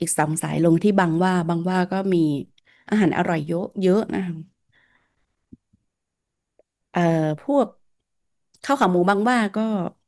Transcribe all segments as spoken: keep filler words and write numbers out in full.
อีกสองสายลงที่บางหว่าบางหว่าก็มีอาหารอร่อยเยอะเยอะนะคะเอ่อพวกข้าวขาหมูบางหว่าก็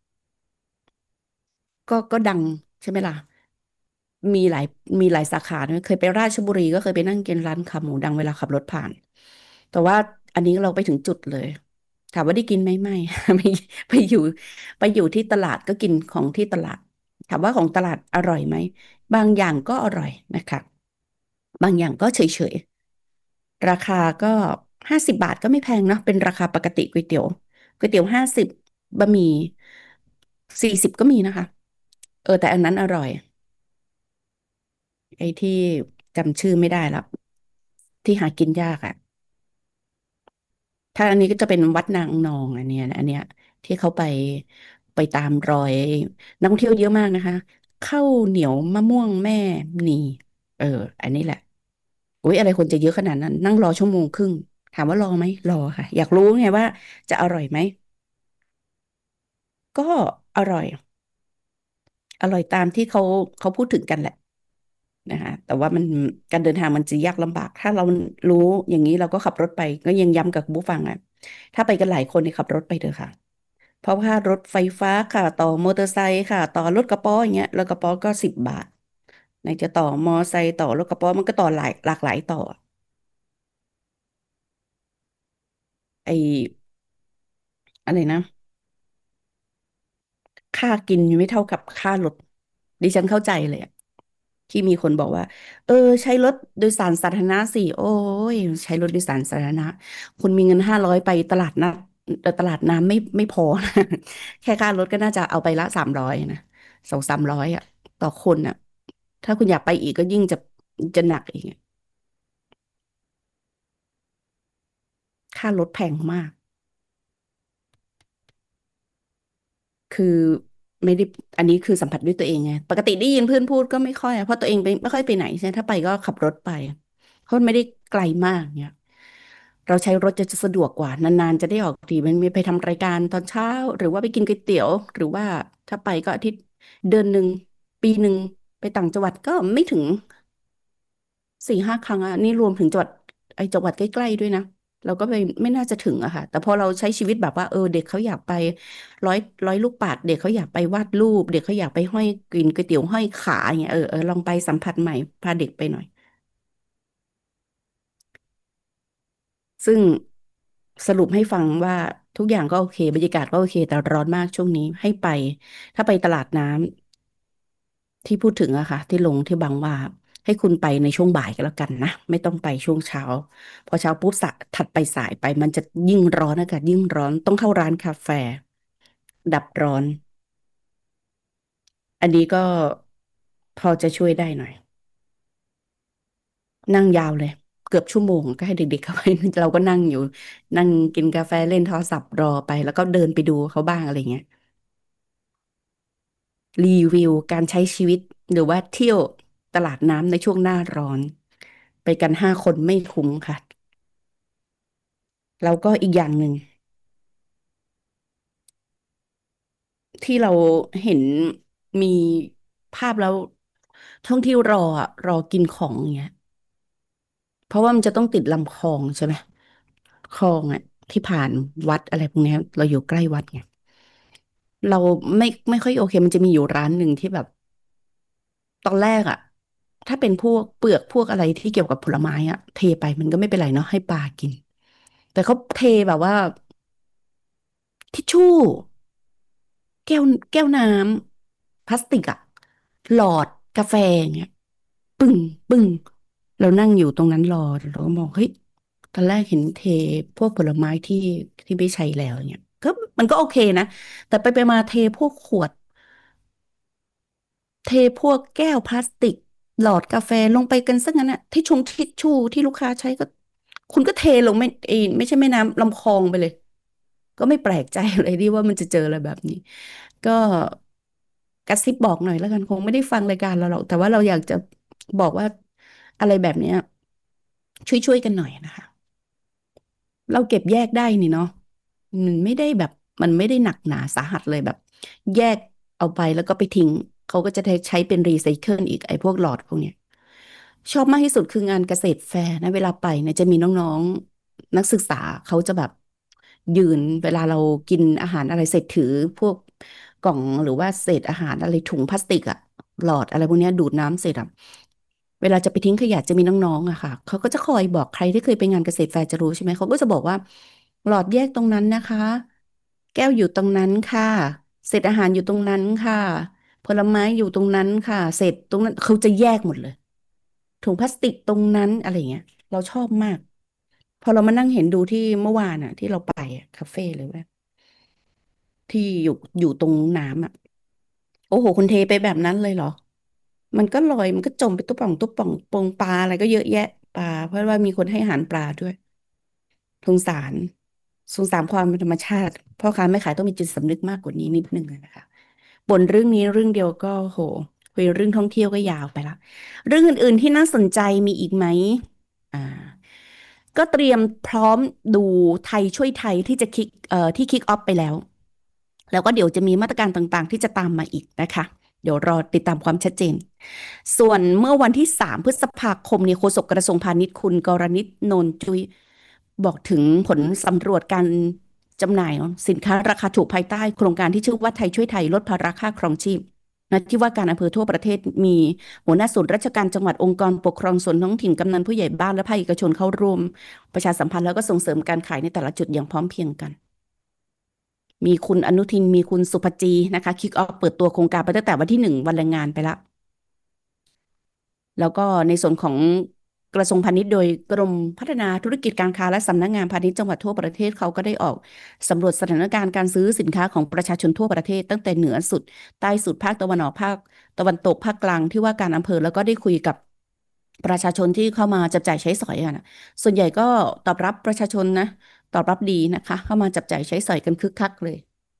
ก็ก็ดังใช่ไหมล่ะมีหลายมีหลายสาขานะเคยไปราชบุรีก็เคยไปนั่งกินร้านขาหมูดังเวลาขับรถผ่านแต่ว่าอันนี้เราไปถึงจุดเลยถามว่าได้กินไหมไม่ไม่ไปอยู่ไปอยู่ที่ตลาดก็กินของที่ตลาดถามว่าของตลาดอร่อยไหมบางอย่างก็อร่อยนะคะบางอย่างก็เฉยๆราคาก็ห้าสิบบาทก็ไม่แพงเนาะเป็นราคาปกติก๋วยเตี๋ยวก๋วยเตี๋ยวห้าสิบบะหมี่สี่สิบก็มีนะคะเออแต่อันนั้นอร่อย ไอ้ที่จำชื่อไม่ได้แล้วที่หากินยากอ่ะถ้าอันนี้ก็จะเป็นวัดนางนองอันเนี้ยอันเนี้ยที่เขาไปไปตามรอยนักท่องเที่ยวเยอะมากนะคะข้าวเหนียวมะม่วงแม่นีเอออันนี้แหละโอ้ยอะไรคนจะเยอะขนาดนั้นนั่งรอชั่วโมงครึ่งถามว่ารอไหมรอค่ะอยากรู้ไงว่าจะอร่อยไหมก็อร่อยอร่อยตามที่เขาเขาพูดถึงกันแหละ นะคะแต่ว่ามันการเดินทางมันจะยากลำบากถ้าเรารู้อย่างนี้เราก็ขับรถไปก็ยังย้ำกับคุณผู้ฟังอ่ะถ้าไปกันหลายคนเนี่ยขับรถไปเถอะค่ะเพราะว่ารถไฟฟ้าค่ะต่อมอเตอร์ไซค์ค่ะต่อรถกระป๋ออย่างเงี้ยรถกระป๋อก็สิบบาทไหนจะต่อมอไซค์ต่อรถกระป๋อมันก็ต่อหลายหลากหลายต่อไอ้อะไรนะค่ากินยังไม่เท่ากับค่ารถดิฉันเข้าใจเลยอะ ที่มีคนบอกว่าเออใช้รถโดยสารสาธารณะสิโอ้ยใช้รถโดยสารสาธารณะคุณมีเงินห้าร้อยไปตลาดนัดเอ่อตลาดน้ำไม่ไม่พอนะแค่ค่ารถก็น่าจะเอาไปละสามร้อยนะสองสามร้อยอ่ะต่อคนอ่ะถ้าคุณอยากไปอีกก็ยิ่งจะจะหนักอีกอะค่ารถแพงมาก คือไม่ได้อันนี้คือสัมผัสด้วยตัวเองไงปกติได้ยินเพื่อนพูดก็ไม่ค่อยอะเพราะตัวเองไปไม่ค่อยไปไหนใช่ไหมถ้าไปก็ขับรถไปเพราะมันไม่ได้ไกลมากเนี่ยเราใช้รถจะจะสะดวกกว่านานๆจะได้ออกทีมันมีไปทำรายการตอนเช้าหรือว่าไปกินก๋วยเตี๋ยวหรือว่าถ้าไปก็อาทิตย์เดือนหนึ่งปีหนึ่งไปต่างจังหวัดก็ไม่ถึงสี่ห้าครั้งอ่ะนี่รวมถึงจังหวัดไอ้จังหวัดใกล้ๆด้วยนะเราก็ไปไม่น่าจะถึงอะค่ะแต่พอเราใช้ชีวิตแบบว่าเออเด็กเขาอยากไปร้อยร้อยลูกปัดเด็กเขาอยากไปวาดรูปเด็กเขาอยากไปห้อยกินก๋วยเตี๋ยวห้อยขาอย่างเงี้ยเออเออลองไปสัมผัสใหม่พาเด็กไปหน่อยซึ่งสรุปให้ฟังว่าทุกอย่างก็โอเคบรรยากาศก็โอเคแต่ร้อนมากช่วงนี้ให้ไปถ้าไปตลาดน้ำที่พูดถึงอะค่ะที่ลงที่บางหว่าให้คุณไปในช่วงบ่ายก็แล้วกันนะไม่ต้องไปช่วงเช้าพอเช้าปุ๊บสะถัดไปสายไปมันจะยิ่งร้อนอากาศยิ่งร้อนต้องเข้าร้านกาแฟดับร้อนอันนี้ก็พอจะช่วยได้หน่อยนั่งยาวเลยเกือบชั่วโมงก็ให้เด็กๆเข้าไปเราก็นั่งอยู่นั่งกินกาแฟเล่นโทรศัพท์รอไปแล้วก็เดินไปดูเขาบ้างอะไรเงี้ยรีวิวการใช้ชีวิตหรือว่าเที่ยวตลาดน้ำในช่วงหน้าร้อนไปกันห้าคนไม่คุ้มค่ะแล้วก็อีกอย่างหนึ่งที่เราเห็นมีภาพแล้วท่องเที่ยวรออะรอกินของอย่างเงี้ยเพราะว่ามันจะต้องติดลำคลองใช่ไหมคลองอ่ะที่ผ่านวัดอะไรพวกเนี้ยเราอยู่ใกล้วัดไง เราไม่ไม่ค่อยโอเคมันจะมีอยู่ร้านหนึ่งที่แบบตอนแรกอะถ้าเป็นพวกเปลือกพวกอะไรที่เกี่ยวกับผลไม้อะเทไปมันก็ไม่เป็นไรเนาะให้ปลากินแต่เขาเทแบบว่าทิชชู่แก้วแก้วน้ำพลาสติกอะหลอดกาแฟอย่างเงี้ยปึ้งปึ้งเรานั่งอยู่ตรงนั้นรอเราก็มองเฮ้ยตอนแรกเห็นเทพวกผลไม้ที่ที่ไม่ใช้แล้วเนี่ยก็มันก็โอเคนะแต่ไปไปมาเทพวกขวด เทพวกแก้วพลาสติกหลอดกาแฟลงไปกันซะงั้นอะที่ชงทิชชู่ที่ลูกค้าใช้ก็คุณก็เทลงไม่เอยไม่ใช่แม่น้ำลำคลองไปเลยก็ไม่แปลกใจเลยที่ว่ามันจะเจออะไรแบบนี้ก็กระซิบบอกหน่อยแล้วกันคงไม่ได้ฟังรายการเราหรอกแต่ว่าเราอยากจะบอกว่าอะไรแบบเนี้ยช่วยช่วยกันหน่อยนะคะเราเก็บแยกได้นี่เนาะมันไม่ได้แบบมันไม่ได้หนักหนาสาหัสเลยแบบแยกเอาไปแล้วก็ไปทิ้งเขาก็จะใช้เป็นรีไซเคิลอีกไอ้พวกหลอดพวกเนี้ยชอบมากที่สุดคืองานเกษตรแฟร์นะเวลาไปเนี่ยจะมีน้องๆนักศึกษาเขาจะแบบยืนเวลาเรากินอาหารอะไรเสร็จถือพวกกล่องหรือว่าเศษอาหารอะไรถุงพลาสติกอะหลอดอะไรพวกเนี้ยดูดน้ำเสร็จอะเวลาจะไปทิ้งขยะจะมีน้องๆอะค่ะเขาก็จะคอยบอกใครที่เคยไปงานเกษตรแฟร์จะรู้ใช่ไหมเขาก็จะบอกว่าหลอดแยกตรงนั้นนะคะแก้วอยู่ตรงนั้นค่ะเศษอาหารอยู่ตรงนั้นค่ะ ผลไม้อยู่ตรงนั้นค่ะเศษตรงนั้นเขาจะแยกหมดเลยถุงพลาสติกตรงนั้นอะไรเงี้ยเราชอบมากพอเรามานั่งเห็นดูที่เมื่อวานอ่ะที่เราไปอะคาเฟ่เลยว่าที่อยู่อยู่ตรงน้ำอ่ะโอ้โหคุณเทไปแบบนั้นเลยเหรอมันก็ลอยมันก็จมไปตุ๊บป่องตุ๊บป่องปงปลาอะไรก็เยอะแยะปลาเพราะว่ามีคนให้อาหารปลาด้วยสงสารสงสารความเป็นธรรมชาติพ่อค้าแม่ขายต้องมีจิตสำนึกมากกว่านี้นิดนึงอะนะคะ บนเรื่องนี้เรื่องเดียวก็โหคุยเรื่องท่องเที่ยวก็ยาวไปละเรื่องอื่นๆที่น่าสนใจมีอีกไหมอ่าก็เตรียมพร้อมดูไทยช่วยไทยที่จะคิกเอ่อที่คิกออฟไปแล้วแล้วก็เดี๋ยวจะมีมาตรการต่างๆที่จะตามมาอีกนะคะเดี๋ยวรอติดตามความชัดเจนส่วนเมื่อวันที่สามพฤษภาคมเนี่ยโฆษกกระทรวงพาณิชย์คุณกรณิตโนนจุยบอกถึงผลสำรวจการ จำหน่ายสินค้าราคาถูกภายใต้โครงการที่ชื่อว่าไทยช่วยไทยลดภาระค่าครองชีพนะที่ว่าการอำเภอทั่วประเทศมีหัวหน้าส่วนราชการจังหวัดองค์กรปกครองส่วนท้องถิ่นกำนันผู้ใหญ่บ้านและภาคเอกชนเข้าร่วมประชาสัมพันธ์แล้วก็ส่งเสริมการขายในแต่ละจุดอย่างพร้อมเพรียงกันมีคุณอนุทินมีคุณสุภจีนะคะคิกออฟเปิดตัวโครงการไปตั้งแต่วันที่หนึ่งวันแรงงานไปแล้ว แล้วก็ในส่วนของกระทรวงพาณิชย์โดยกรมพัฒนาธุรกิจการค้าและสำนักงานพาณิชย์จังหวัดทั่วประเทศเขาก็ได้ออกสำรวจสถานการณ์การซื้อสินค้าของประชาชนทั่วประเทศตั้งแต่เหนือสุดใต้สุดภาคตะวันออกภาคตะวันตกภาคกลางที่ว่าการอำเภอแล้วก็ได้คุยกับประชาชนที่เข้ามาจับจ่ายใช้สอยอะนะส่วนใหญ่ก็ตอบรับประชาชนนะตอบรับดีนะคะเข้ามาจับจ่ายใช้สอยกันคึกคักเลย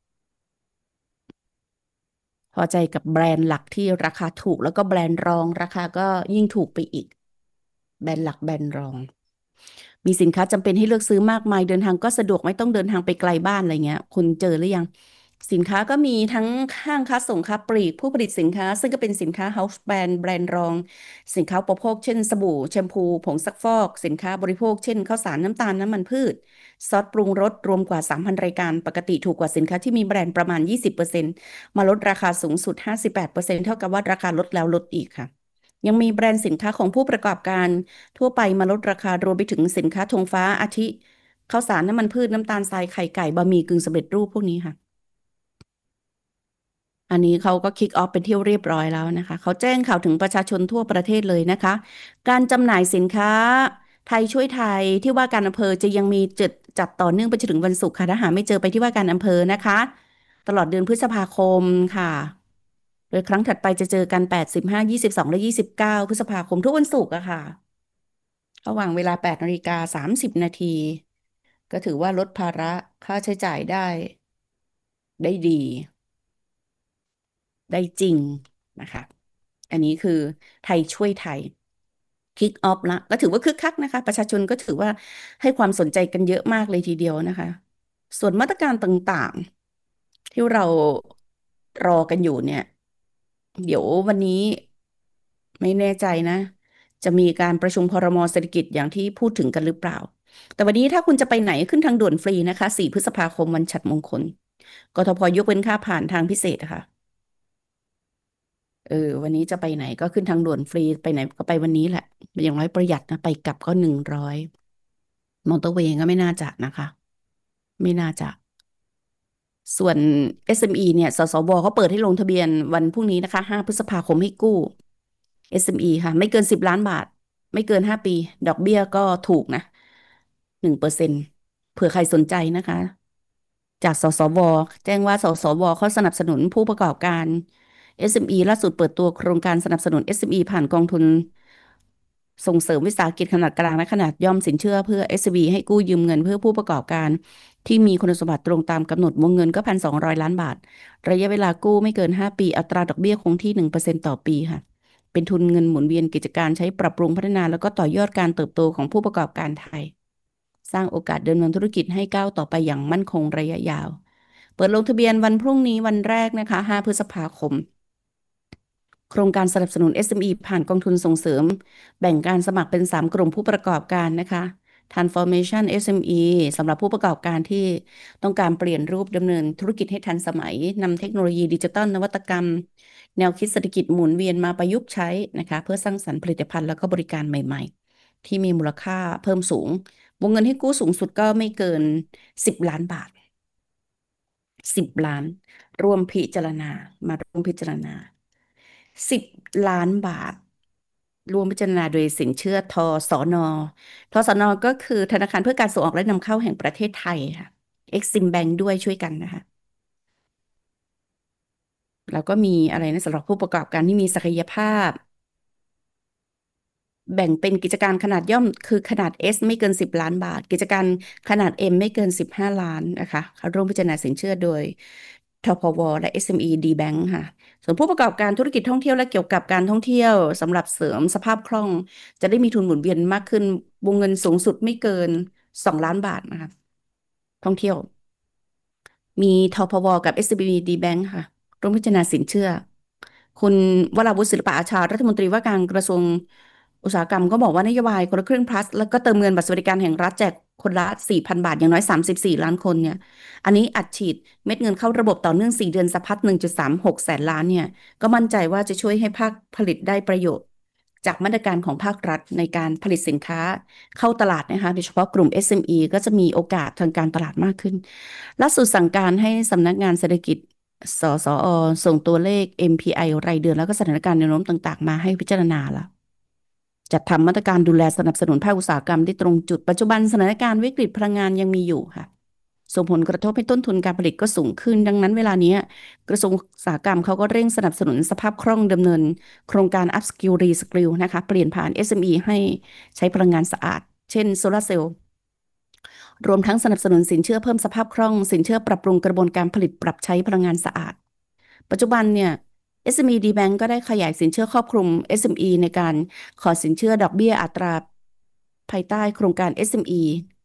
พอใจกับแบรนด์หลักที่ราคาถูกแล้วก็แบรนด์รองราคาก็ยิ่งถูกไปอีกแบรนด์หลักแบรนด์รองมีสินค้าจำเป็นให้เลือกซื้อมากมายเดินทางก็สะดวกไม่ต้องเดินทางไปไกลบ้านอะไรเงี้ยคุณเจอหรือยังสินค้าก็มีทั้งห้างค้าส่งค้าปลีกผู้ผลิตสินค้าซึ่งก็เป็นสินค้าเฮาส์แบรนด์แบรนด์รองสินค้าอุปโภคเช่นสบู่แชมพูผงซักฟอกสินค้าบริโภคเช่นข้าวสารน้ำตาลน้ำมันพืชซอสปรุงรสรวมกว่าสามพันรายการปกติถูกกว่าสินค้าที่มีแบรนด์ประมาณยี่สิบเปอร์เซ็นต์มาลดราคาสูงสุดห้าสิบแปดเปอร์เซ็นต์เท่ากับว่าราคาลดแล้วลดอีกค่ะยังมีแบรนด์สินค้าของผู้ประกอบการทั่วไปมาลดราคารวมไปถึงสินค้าธงฟ้าอาทิข้าวสารน้ำมันพืชน้ำตาลทรายไข่ไก่บะหมี่กึ่งสำเร็จรูปพวกนี้ค่ะ อันนี้เขาก็คิกออฟเป็นที่เรียบร้อยแล้วนะคะเขาแจ้งข่าวถึงประชาชนทั่วประเทศเลยนะคะการจำหน่ายสินค้าไทยช่วยไทยที่ว่าการอำเภอจะยังมีจัดจัดต่อเนื่องไปจนถึงวันศุกร์ค่ะถ้าหาไม่เจอไปที่ว่าการอำเภอนะคะตลอดเดือนพฤษภาคมค่ะโดยครั้งถัดไปจะเจอกันแปด สิบห้า ยี่สิบสองและยี่สิบเก้าพฤษภาคมทุกวันศุกร์อะค่ะระหว่างเวลาแปดนาฬิกาสามสิบนาทีก็ถือว่าลดภาระค่าใช้จ่ายได้ได้ดีได้จริงนะคะ อันนี้คือไทยช่วยไทยคิกออฟละก็ถือว่าคึกคักนะคะประชาชนก็ถือว่าให้ความสนใจกันเยอะมากเลยทีเดียวนะคะส่วนมาตรการต่างๆที่เรารอกันอยู่เนี่ยเดี๋ยววันนี้ไม่แน่ใจนะจะมีการประชุมครมเศรษฐกิจอย่างที่พูดถึงกันหรือเปล่าแต่วันนี้ถ้าคุณจะไปไหนขึ้นทางด่วนฟรีนะคะสี่พฤษภาคมวันฉัตรมงคลกทพยกเว้นค่าผ่านทางพิเศษค่ะ เออวันนี้จะไปไหนก็ขึ้นทางด่วนฟรีไปไหนก็ไปวันนี้แหละอย่างน้อยประหยัดนะไปกลับก็หนึ่งร้อยมอเตอร์เวย์ก็ไม่น่าจะนะคะไม่น่าจะส่วน เอส เอ็ม อี เอ็มอีเนี่ยสสวเขาเปิดให้ลงทะเบียนวันพรุ่งนี้นะคะห้าพฤษภาคมให้กู้ เอส เอ็ม อี ค่ะไม่เกินสิบล้านบาทไม่เกินห้าปีดอกเบี้ยก็ถูกนะหนึ่งเปอร์เซ็นต์เผื่อใครสนใจนะคะจากสสวแจ้งว่าสสวเขาสนับสนุนผู้ประกอบการ เอส เอ็ม อี ล่าสุดเปิดตัวโครงการสนับสนุน เอส เอ็ม อี ผ่านกองทุนส่งเสริมวิสาหกิจขนาดกลางและขนาดย่อมสินเชื่อเพื่อ เอส เอ็ม อี ให้กู้ยืมเงินเพื่อผู้ประกอบการที่มีคุณสมบัติตรงตามกำหนดวงเงินก็พันสองร้อยล้านบาทระยะเวลากู้ไม่เกินห้าปีอัตราดอกเบี้ยคงที่หนึ่งเปอร์เซ็นต์ต่อปีค่ะเป็นทุนเงินหมุนเวียนกิจการใช้ปรับปรุงพัฒนาแล้วก็ต่อยอดการเติบโตของผู้ประกอบการไทยสร้างโอกาสเดินเนินธุรกิจให้ก้าวต่อไปอย่างมั่นคงระยะยาวเปิดลงทะเบียนวันพรุ่งนี้วันแรกนะคะห้าพฤษภาคมโครงการสนับสนุน เอส เอ็ม อี ผ่านกองทุนส่งเสริมแบ่งการสมัครเป็นสามกลุ่มผู้ประกอบการนะคะ Transformation เอส เอ็ม อี สำหรับผู้ประกอบการที่ต้องการเปลี่ยนรูปดำเนินธุรกิจให้ทันสมัยนำเทคโนโลยีดิจิทัลนวัตกรรมแนวคิดเศรษฐกิจหมุนเวียนมาประยุกต์ใช้นะคะเพื่อสร้างสรรค์ผลิตภัณฑ์แล้วก็บริการใหม่ๆที่มีมูลค่าเพิ่มสูงวงเงินให้กู้สูงสุดก็ไม่เกินสิบล้านบาทสิบล้านร่วมพิจารณามาร่วมพิจารณาสิบล้านบาทรวมพิจารณาโดยสินเชื่อทสนทสนก็คือธนาคารเพื่อการส่งออกและนำเข้าแห่งประเทศไทยค่ะ Exim Bank ด้วยช่วยกันนะคะแล้วก็มีอะไรนะสำหรับผู้ประกอบการที่มีศักยภาพ แบ่งเป็นกิจการขนาดย่อมคือขนาด S ไม่เกินสิบล้านบาทกิจการขนาด M ไม่เกินสิบห้าล้านนะคะเขาร่วมพิจารณาสินเชื่อโดยทพวและ เอส เอ็ม อี D Bank ค่ะส่วนผู้ประกอบการธุรกิจท่องเที่ยวและเกี่ยวกับการท่องเที่ยวสำหรับเสริมสภาพคล่องจะได้มีทุนหมุนเวียนมากขึ้นวงเงินสูงสุดไม่เกินสองล้านบาทนะคะท่องเที่ยว มีทพวกับ เอส บี ดี Bank ค่ะร่วมพิจารณาสินเชื่อคุณวราวุฒิศิลปะอาชารัฐมนตรีว่าการกระทรวงอุตสาหกรรมก็บอกว่านโยบายคนละครึ่ง plus แล้วก็เติมเงินบัตรสวัสดิการแห่งรัฐแจกคนละสี่พันบาทอย่างน้อยสามสิบสี่ล้านคนเนี่ยอันนี้อัดฉีดเม็ดเงินเข้าระบบต่อเนื่องสี่เดือนสะพัดหนึ่งจุดสามหกแสนล้านเนี่ยก็มั่นใจว่าจะช่วยให้ภาคผลิตได้ประโยชน์จากมาตรการของภาครัฐในการผลิตสินค้าเข้าตลาดนะคะโดยเฉพาะกลุ่ม เอส เอ็ม อี ก็จะมีโอกาสทางการตลาดมากขึ้น ล่าสุดสั่งการให้สำนักงานเศรษฐกิจสสอส่งตัวเลข เอ็ม พี ไอ รายเดือนแล้วก็สถานการณ์แนวโน้มต่างๆมาให้พิจารณาละจัดทำมาตรการดูแลสนับสนุนภาคอุตสาหกรรมที่ตรงจุดปัจจุบันสถานการณ์วิกฤตพลังงานยังมีอยู่ค่ะส่งผลกระทบให้ต้นทุนการผลิตก็สูงขึ้นดังนั้นเวลานี้กระทรวงอุตสาหกรรมเขาก็เร่งสนับสนุนสภาพคล่องดำเนินโครงการ อัพสกิล รีสกิล นะคะเปลี่ยนผ่าน เอส เอ็ม อี ให้ใช้พลังงานสะอาดเช่นโซลาร์เซลล์ รวมทั้งสนับสนุนสินเชื่อเพิ่มสภาพคล่องสินเชื่อปรับปรุงกระบวนการผลิตปรับใช้พลังงานสะอาดปัจจุบันเนี่ย เอส เอ็ม อี D Bank ก็ได้ขยายสินเชื่อครอบคลุม เอส เอ็ม อี ในการขอสินเชื่อดอกเบี้ยอัตราภายใต้โครงการ เอส เอ็ม อี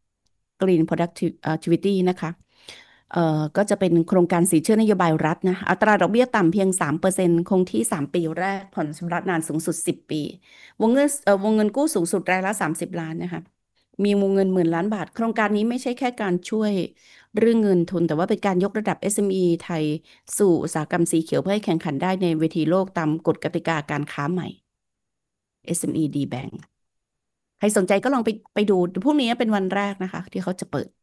Green Productivity นะคะเอ่อก็จะเป็นโครงการสินเชื่อนโยบายรัฐนะอัตราดอกเบี้ยต่ำเพียงสามเปอร์เซ็นต์คงที่สามปีแรกผ่อนชำระนานสูงสุดสิบปีวงเงินเอ่อวงเงินกู้สูงสุดรายละสามสิบล้านนะคะ มีวงเงินหมื่นล้านบาทโครงการนี้ไม่ใช่แค่การช่วยเรื่องเงินทุนแต่ว่าเป็นการยกระดับ เอส เอ็ม อี ไทยสู่อุตสาหกรรมสีเขียวเพื่อให้แข่งขันได้ในเวทีโลกตามกฎกติกาการค้าใหม่ เอส เอ็ม อี D Bank ใครสนใจก็ลองไปไปดูพรุ่งนี้เป็นวันแรกนะคะที่เขาจะเปิด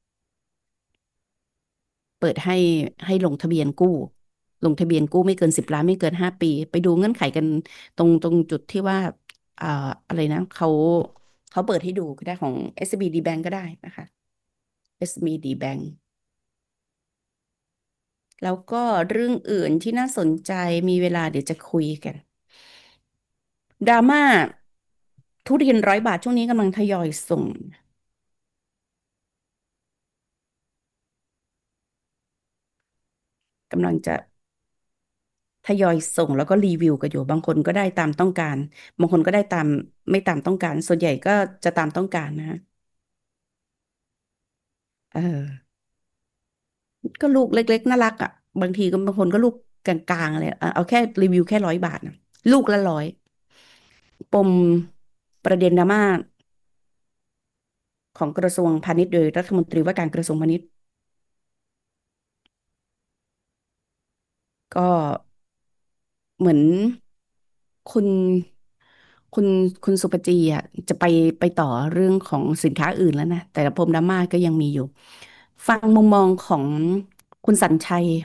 เปิดให้ให้ลงทะเบียนกู้ลงทะเบียนกู้ไม่เกินสิบล้านไม่เกินห้าปีไปดูเงื่อนไขกันตรงตรงจุดที่ว่าอ่าอะไรนะเขาเขาเปิดให้ดูก็ได้ของ เอส บี ดี Bank ก็ได้นะคะ เอส บี ดี Bank แล้วก็เรื่องอื่นที่น่าสนใจมีเวลาเดี๋ยวจะคุยกันดราม่าทุเรียนร้อยบาทช่วงนี้กำลังทยอยส่งกำลังจะทยอยส่งแล้วก็รีวิวกันอยู่บางคนก็ได้ตามต้องการบางคนก็ได้ตามไม่ตามต้องการส่วนใหญ่ก็จะตามต้องการนะฮะเออก็ลูกเล็กๆน่ารักอ่ะบางทีก็บางคนก็ลูกกลางๆเลยเอาเอาแค่รีวิวแค่ร้อยบาทนะลูกละร้อยปมประเด็นดราม่าของกระทรวงพาณิชย์โดยรัฐมนตรีว่าการกระทรวงพาณิชย์ ก็เหมือนคุณคุณคุณสุปจีอ่ะจะไปไปต่อเรื่องของสินค้าอื่นแล้วนะแต่ปมดราม่าก็ยังมีอยู่ฟังมุมมองของคุณสัญชัย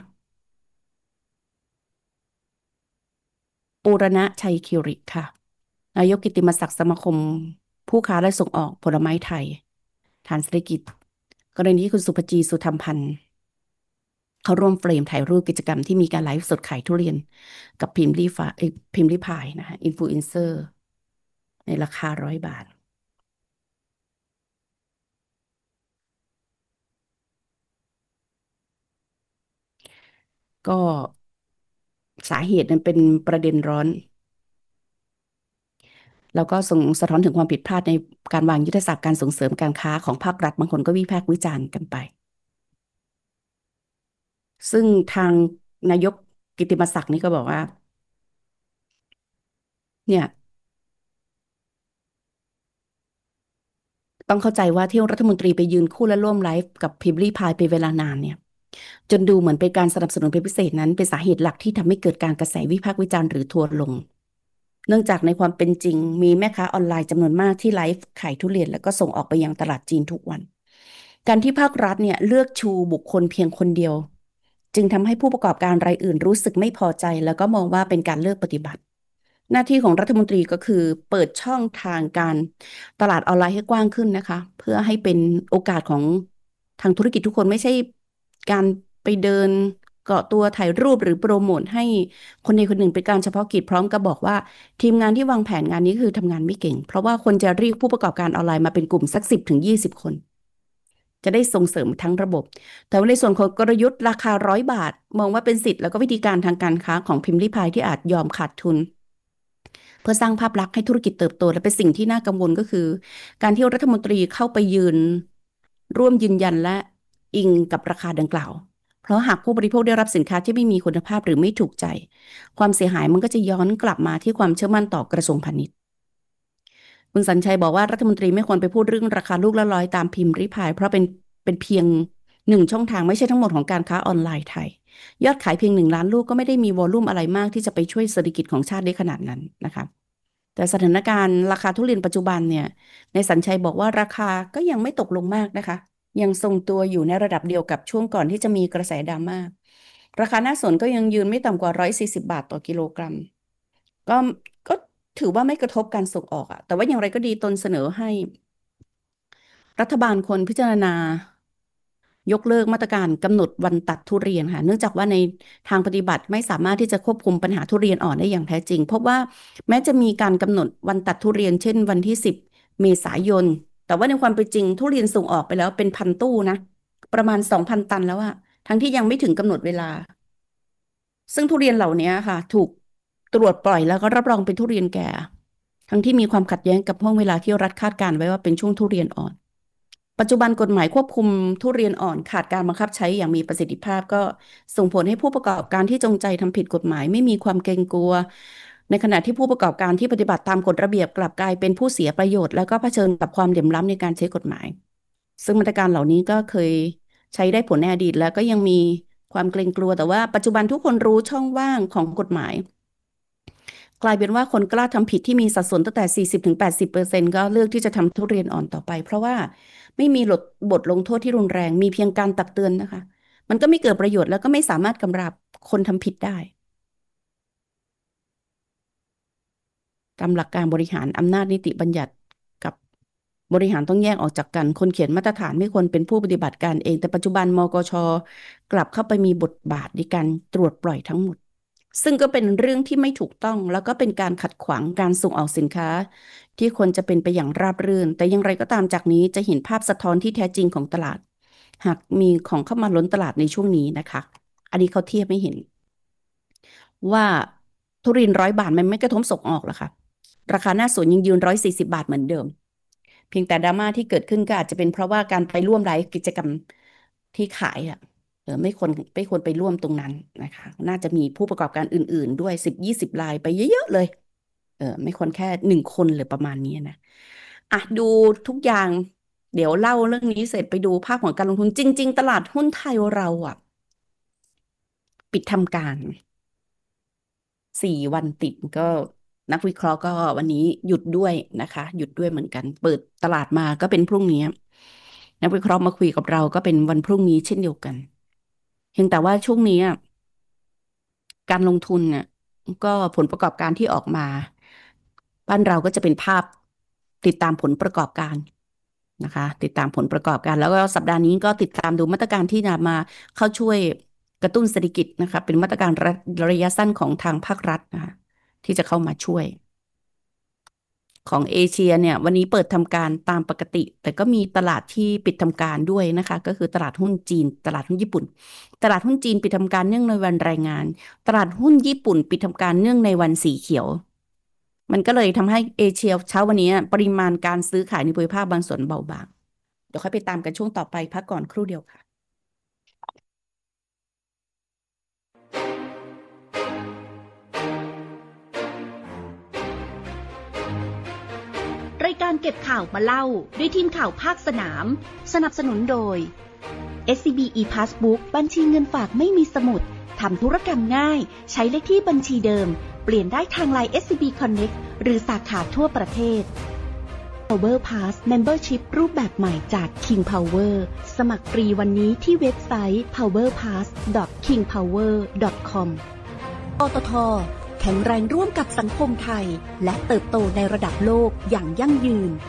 ปูรณะชัยคิริค่ะนายกกิตติมศักดิ์สมาคมผู้ค้าและส่งออกผลไม้ไทยฐานเศรษฐกิจกรณีที่คุณสุภจีสุธรรมพันธ์เขาร่วมเฟรมถ่ายรูปกิจกรรมที่มีการไลฟ์สดขายทุเรียนกับพิมพ์ลี่ฟ้าเอ้ยพิมพ์ลี่พายนะคะอินฟลูเอนเซอร์ในราคาร้อยบาท ก็สาเหตุนั้นเป็นประเด็นร้อนแล้วก็ส่งสะท้อนถึงความผิดพลาดในการวางยุทธศาสตร์การส่งเสริมการค้าของภาครัฐบางคนก็วิพากษ์วิจารณ์กันไปซึ่งทางนายกกิตติมศักดิ์นี่ก็บอกว่าเนี่ยต้องเข้าใจว่าที่รัฐมนตรีไปยืนคู่และร่วมไลฟ์กับพิมพ์รีพายไปเวลานานเนี่ยจนดูเหมือนเป็นการสนับสนุนเป็นพิเศษนั้นเป็นสาเหตุหลักที่ทำให้เกิดการกระแสวิพากษ์วิจารณ์หรือทัวร์ลง เนื่องจากในความเป็นจริงมีแม่ค้าออนไลน์จำนวนมากที่ไลฟ์ขายทุเรียนแล้วก็ส่งออกไปยังตลาดจีนทุกวันการที่ภาครัฐเนี่ยเลือกชูบุคคลเพียงคนเดียวจึงทำให้ผู้ประกอบการรายอื่นรู้สึกไม่พอใจแล้วก็มองว่าเป็นการเลือกปฏิบัติหน้าที่ของรัฐมนตรีก็คือเปิดช่องทางการตลาดออนไลน์ให้กว้างขึ้นนะคะเพื่อให้เป็นโอกาสของทางธุรกิจทุกคนไม่ใช่การไปเดินเกาะตัวถ่ายรูปหรือโปรโมทให้คนใดคนหนึ่งเป็นการเฉพาะกิจพร้อมกับบอกว่า ทีมงานที่วางแผนงานนี้คือทำงานไม่เก่งเพราะว่าคนจะเรียกผู้ประกอบการออนไลน์มาเป็นกลุ่มสักสิบถึงยี่สิบคนจะได้ส่งเสริมทั้งระบบแต่ว่าในส่วนของกลยุทธ์ราคาร้อยบาทมองว่าเป็นสิทธิ์แล้วก็วิธีการทางการค้าของพิมพ์ริพายที่อาจยอมขาดทุนเพื่อสร้างภาพลักษณ์ให้ธุรกิจเติบโตและเป็นสิ่งที่น่ากังวลก็คือการที่รัฐมนตรีเข้าไปยืนร่วมยืนยันและอิงกับราคาดังกล่าวเพราะหากผู้บริโภคได้รับสินค้าที่ไม่มีคุณภาพหรือไม่ถูกใจความเสียหายมันก็จะย้อนกลับมาที่ความเชื่อมั่นต่อกระทรวงพาณิชย์ คุณสัญชัยบอกว่ารัฐมนตรีไม่ควรไปพูดเรื่องราคาลูกละร้อยตามพิมพ์ริพายเพราะเป็นเป็นเพียงหนึ่งช่องทางไม่ใช่ทั้งหมดของการค้าออนไลน์ไทยยอดขายเพียงหนึ่งล้านลูกก็ไม่ได้มีวอลลุ่มอะไรมากที่จะไปช่วยเศรษฐกิจของชาติได้ขนาดนั้นนะคะแต่สถานการณ์ราคาทุเรียนปัจจุบันเนี่ยในสัญชัยบอกว่าราคาก็ยังไม่ตกลงมากนะคะยังทรงตัวอยู่ในระดับเดียวกับช่วงก่อนที่จะมีกระแสดราม่าราคาหน้าสวนก็ยังยืนไม่ต่ำกว่าหนึ่งร้อยสี่สิบบาทต่อกิโลกรัม ก็ก็ถือว่าไม่กระทบการส่งออกอะแต่ว่าอย่างไรก็ดีตนเสนอให้รัฐบาลควรพิจารณายกเลิกมาตรการกำหนดวันตัดทุเรียนค่ะเนื่องจากว่าในทางปฏิบัติไม่สามารถที่จะควบคุมปัญหาทุเรียนอ่อนได้อย่างแท้จริงเพราะว่าแม้จะมีการกำหนดวันตัดทุเรียนเช่นวันที่สิบเมษายนแต่ว่าในความเป็นจริงทุเรียนส่งออกไปแล้วเป็นพันตู้นะประมาณสองพันตันแล้วอะทั้งที่ยังไม่ถึงกำหนดเวลา ซึ่งทุเรียนเหล่านี้ค่ะถูกตรวจปล่อยแล้วก็รับรองเป็นทุเรียนแก่ทั้งที่มีความขัดแย้งกับห่วงเวลาที่รัฐคาดการไว้ว่าเป็นช่วงทุเรียนอ่อนปัจจุบันกฎหมายควบคุมทุเรียนอ่อนขาดการบังคับใช้อย่างมีประสิทธิภาพก็ส่งผลให้ผู้ประกอบการที่จงใจทำผิดกฎหมายไม่มีความเกรงกลัวในขณะที่ผู้ประกอบการที่ปฏิบัติตามกฎระเบียบกลับกลายเป็นผู้เสียประโยชน์แล้วก็เผชิญกับความเหลื่อมล้ำในการใช้กฎหมายซึ่งมาตรการเหล่านี้ก็เคยใช้ได้ผลในอดีตแล้วก็ยังมีความเกรงกลัวแต่ว่าปัจจุบันทุกคนรู้ช่องว่างของกฎหมาย กลายเป็นว่าคนกล้าทำผิดที่มีสัดส่วนตั้งแต่สี่สิบถึงแปดสิบเปอร์เซ็นต์ก็เลือกที่จะทำทุเรียนอ่อนต่อไปเพราะว่าไม่มีบทบทลงโทษที่รุนแรงมีเพียงการตักเตือนนะคะมันก็ไม่เกิดประโยชน์แล้วก็ไม่สามารถกำราบคนทำผิดได้ตามหลักการบริหารอำนาจนิติบัญญัติกับบริหารต้องแยกออกจากกันคนเขียนมาตรฐานไม่ควรเป็นผู้ปฏิบัติการเองแต่ปัจจุบันมกชกลับเข้าไปมีบทบาทในการตรวจปล่อยทั้งหมด ซึ่งก็เป็นเรื่องที่ไม่ถูกต้องแล้วก็เป็นการขัดขวางการส่งออกสินค้าที่ควรจะเป็นไปอย่างราบรื่นแต่อย่างไรก็ตามจากนี้จะเห็นภาพสะท้อนที่แท้จริงของตลาดหากมีของเข้ามาล้นตลาดในช่วงนี้นะคะอันนี้เขาเทียบไม่เห็นว่าทุเรียนร้อยบาทมันไม่กระทบส่งออกหรอคะราคาหน้าสวนยังยืนร้อยสี่สิบบาทเหมือนเดิมเพียงแต่ดราม่าที่เกิดขึ้นก็อาจจะเป็นเพราะว่าการไปร่วมไลฟ์กิจกรรมที่ขายอ่ะ เออไม่ควรไม่ควรไปร่วมตรงนั้นนะคะน่าจะมีผู้ประกอบการอื่นๆด้วยสิบยี่สิบรายไปเยอะๆเลยเออไม่ควรแค่หนึ่งคนหรือประมาณนี้นะอ่ะดูทุกอย่างเดี๋ยวเล่าเรื่องนี้เสร็จไปดูภาพของการลงทุนจริงๆตลาดหุ้นไทยเราอ่ะปิดทำการสี่วันติดก็นักวิเคราะห์ก็วันนี้หยุดด้วยนะคะหยุดด้วยเหมือนกันเปิดตลาดมาก็เป็นพรุ่งนี้นักวิเคราะห์มาคุยกับเราก็เป็นวันพรุ่งนี้เช่นเดียวกันเพียงแต่ว่าช่วงนี้อะ การลงทุนเนี่ยก็ผลประกอบการที่ออกมาบ้านเราก็จะเป็นภาพติดตามผลประกอบการนะคะติดตามผลประกอบการแล้วก็สัปดาห์นี้ก็ติดตามดูมาตรการที่จะมาเข้าช่วยกระตุ้นเศรษฐกิจนะคะเป็นมาตรการระระยะสั้นของทางภาครัฐนะคะที่จะเข้ามาช่วย ของเอเชียเนี่ยวันนี้เปิดทำการตามปกติแต่ก็มีตลาดที่ปิดทำการด้วยนะคะก็คือตลาดหุ้นจีนตลาดหุ้นญี่ปุ่นตลาดหุ้นจีนปิดทำการเนื่องในวันแรงงานตลาดหุ้นญี่ปุ่นปิดทำการเนื่องในวันสีเขียวมันก็เลยทำให้เอเชียเช้าวันนี้ปริมาณการซื้อขายในภูมิภาคบางส่วนเบาบางเดี๋ยวค่อยไปตามกันช่วงต่อไปพักก่อนครู่เดียวค่ะรายการเก็บข่าวมาเล่าด้วยทีมข่าวภาคสนามสนับสนุนโดย เอส ซี บี e-Passbook บัญชีเงินฝากไม่มีสมุดทำธุรกรรมง่ายใช้เลขที่บัญชีเดิมเปลี่ยนได้ทาง ไลน์ เอส ซี บี Connect หรือสาขาทั่วประเทศ Power Pass Membership รูปแบบใหม่จาก King Power สมัครฟรีวันนี้ที่เว็บไซต์ พาวเวอร์พาส ดอท คิง พาวเวอร์ ดอท คอม ปตท.แข็งแรงร่วมกับสังคมไทยและเติบโตในระดับโลกอย่างยั่งยืน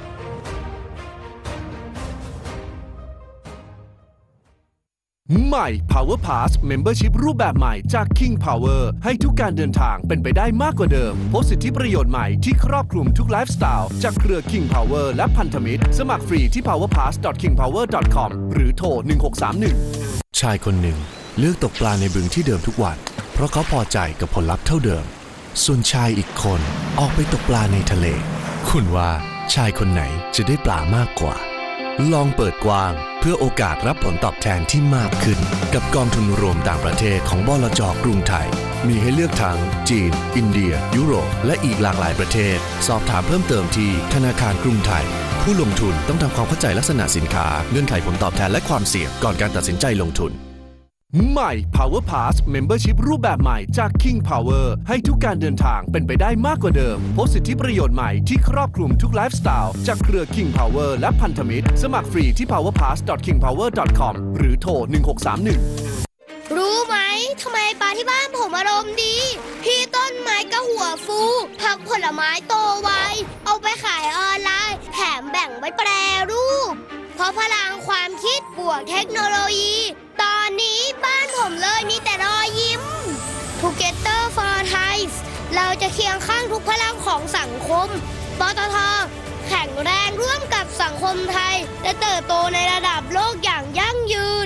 ใหม่ Power Pass Membership รูปแบบใหม่จาก King Power ให้ทุกการเดินทางเป็นไปได้มากกว่าเดิมพบสิทธิประโยชน์ใหม่ที่ครอบคลุมทุกไลฟ์สไตล์จากเครือ King Power และพันธมิตรสมัครฟรีที่ พาวเวอร์ พาส ดอท คิง พาวเวอร์ ดอท คอม หรือโทรหนึ่งหกสามหนึ่งชายคนหนึ่งเลือกตกปลาในบึงที่เดิมทุกวันเพราะเขาพอใจกับผลลัพธ์เท่าเดิมส่วนชายอีกคนออกไปตกปลาในทะเลคุณว่าชายคนไหนจะได้ปลามากกว่าลองเปิดกว้างเพื่อโอกาสรับผลตอบแทนที่มากขึ้นกับกองทุนรวมต่างประเทศของบลจ.กรุงไทยมีให้เลือกทั้งจีนอินเดียยุโรปและอีกหลากหลายประเทศสอบถามเพิ่มเติมที่ธนาคารกรุงไทยผู้ลงทุนต้องทำความเข้าใจลักษณะสินค้าเงื่อนไขผลตอบแทนและความเสี่ยงก่อนการตัดสินใจลงทุนใหม่ Power Pass Membership รูปแบบใหม่จาก King Power ให้ทุกการเดินทางเป็นไปได้มากกว่าเดิมพบสิทธิประโยชน์ใหม่ที่ครอบคลุมทุกไลฟ์สไตล์จากเครือ King Power และพันธมิตรสมัครฟรีที่ พาวเวอร์ พาส ดอท คิง พาวเวอร์ ดอท คอม หรือโทรหนึ่งหกสามหนึ่งรู้ไหมทำไมปลาที่บ้านผมอารมณ์ดีพี่ต้นไม้ก็หัวฟูผักผลไม้โตไวเอาไปขายออนไลน์แถมแบ่งไว้แปรรูปเพราะพลังความคิดบวกเทคโนโลยีตอนนี้บ้านผมเลยมีแต่รอยยิ้ม Together for Thai เราจะเคียงข้างทุกพลังของสังคมปตท.แข็งแรงร่วมกับสังคมไทยและเติบโตในระดับโลกอย่างยั่งยืน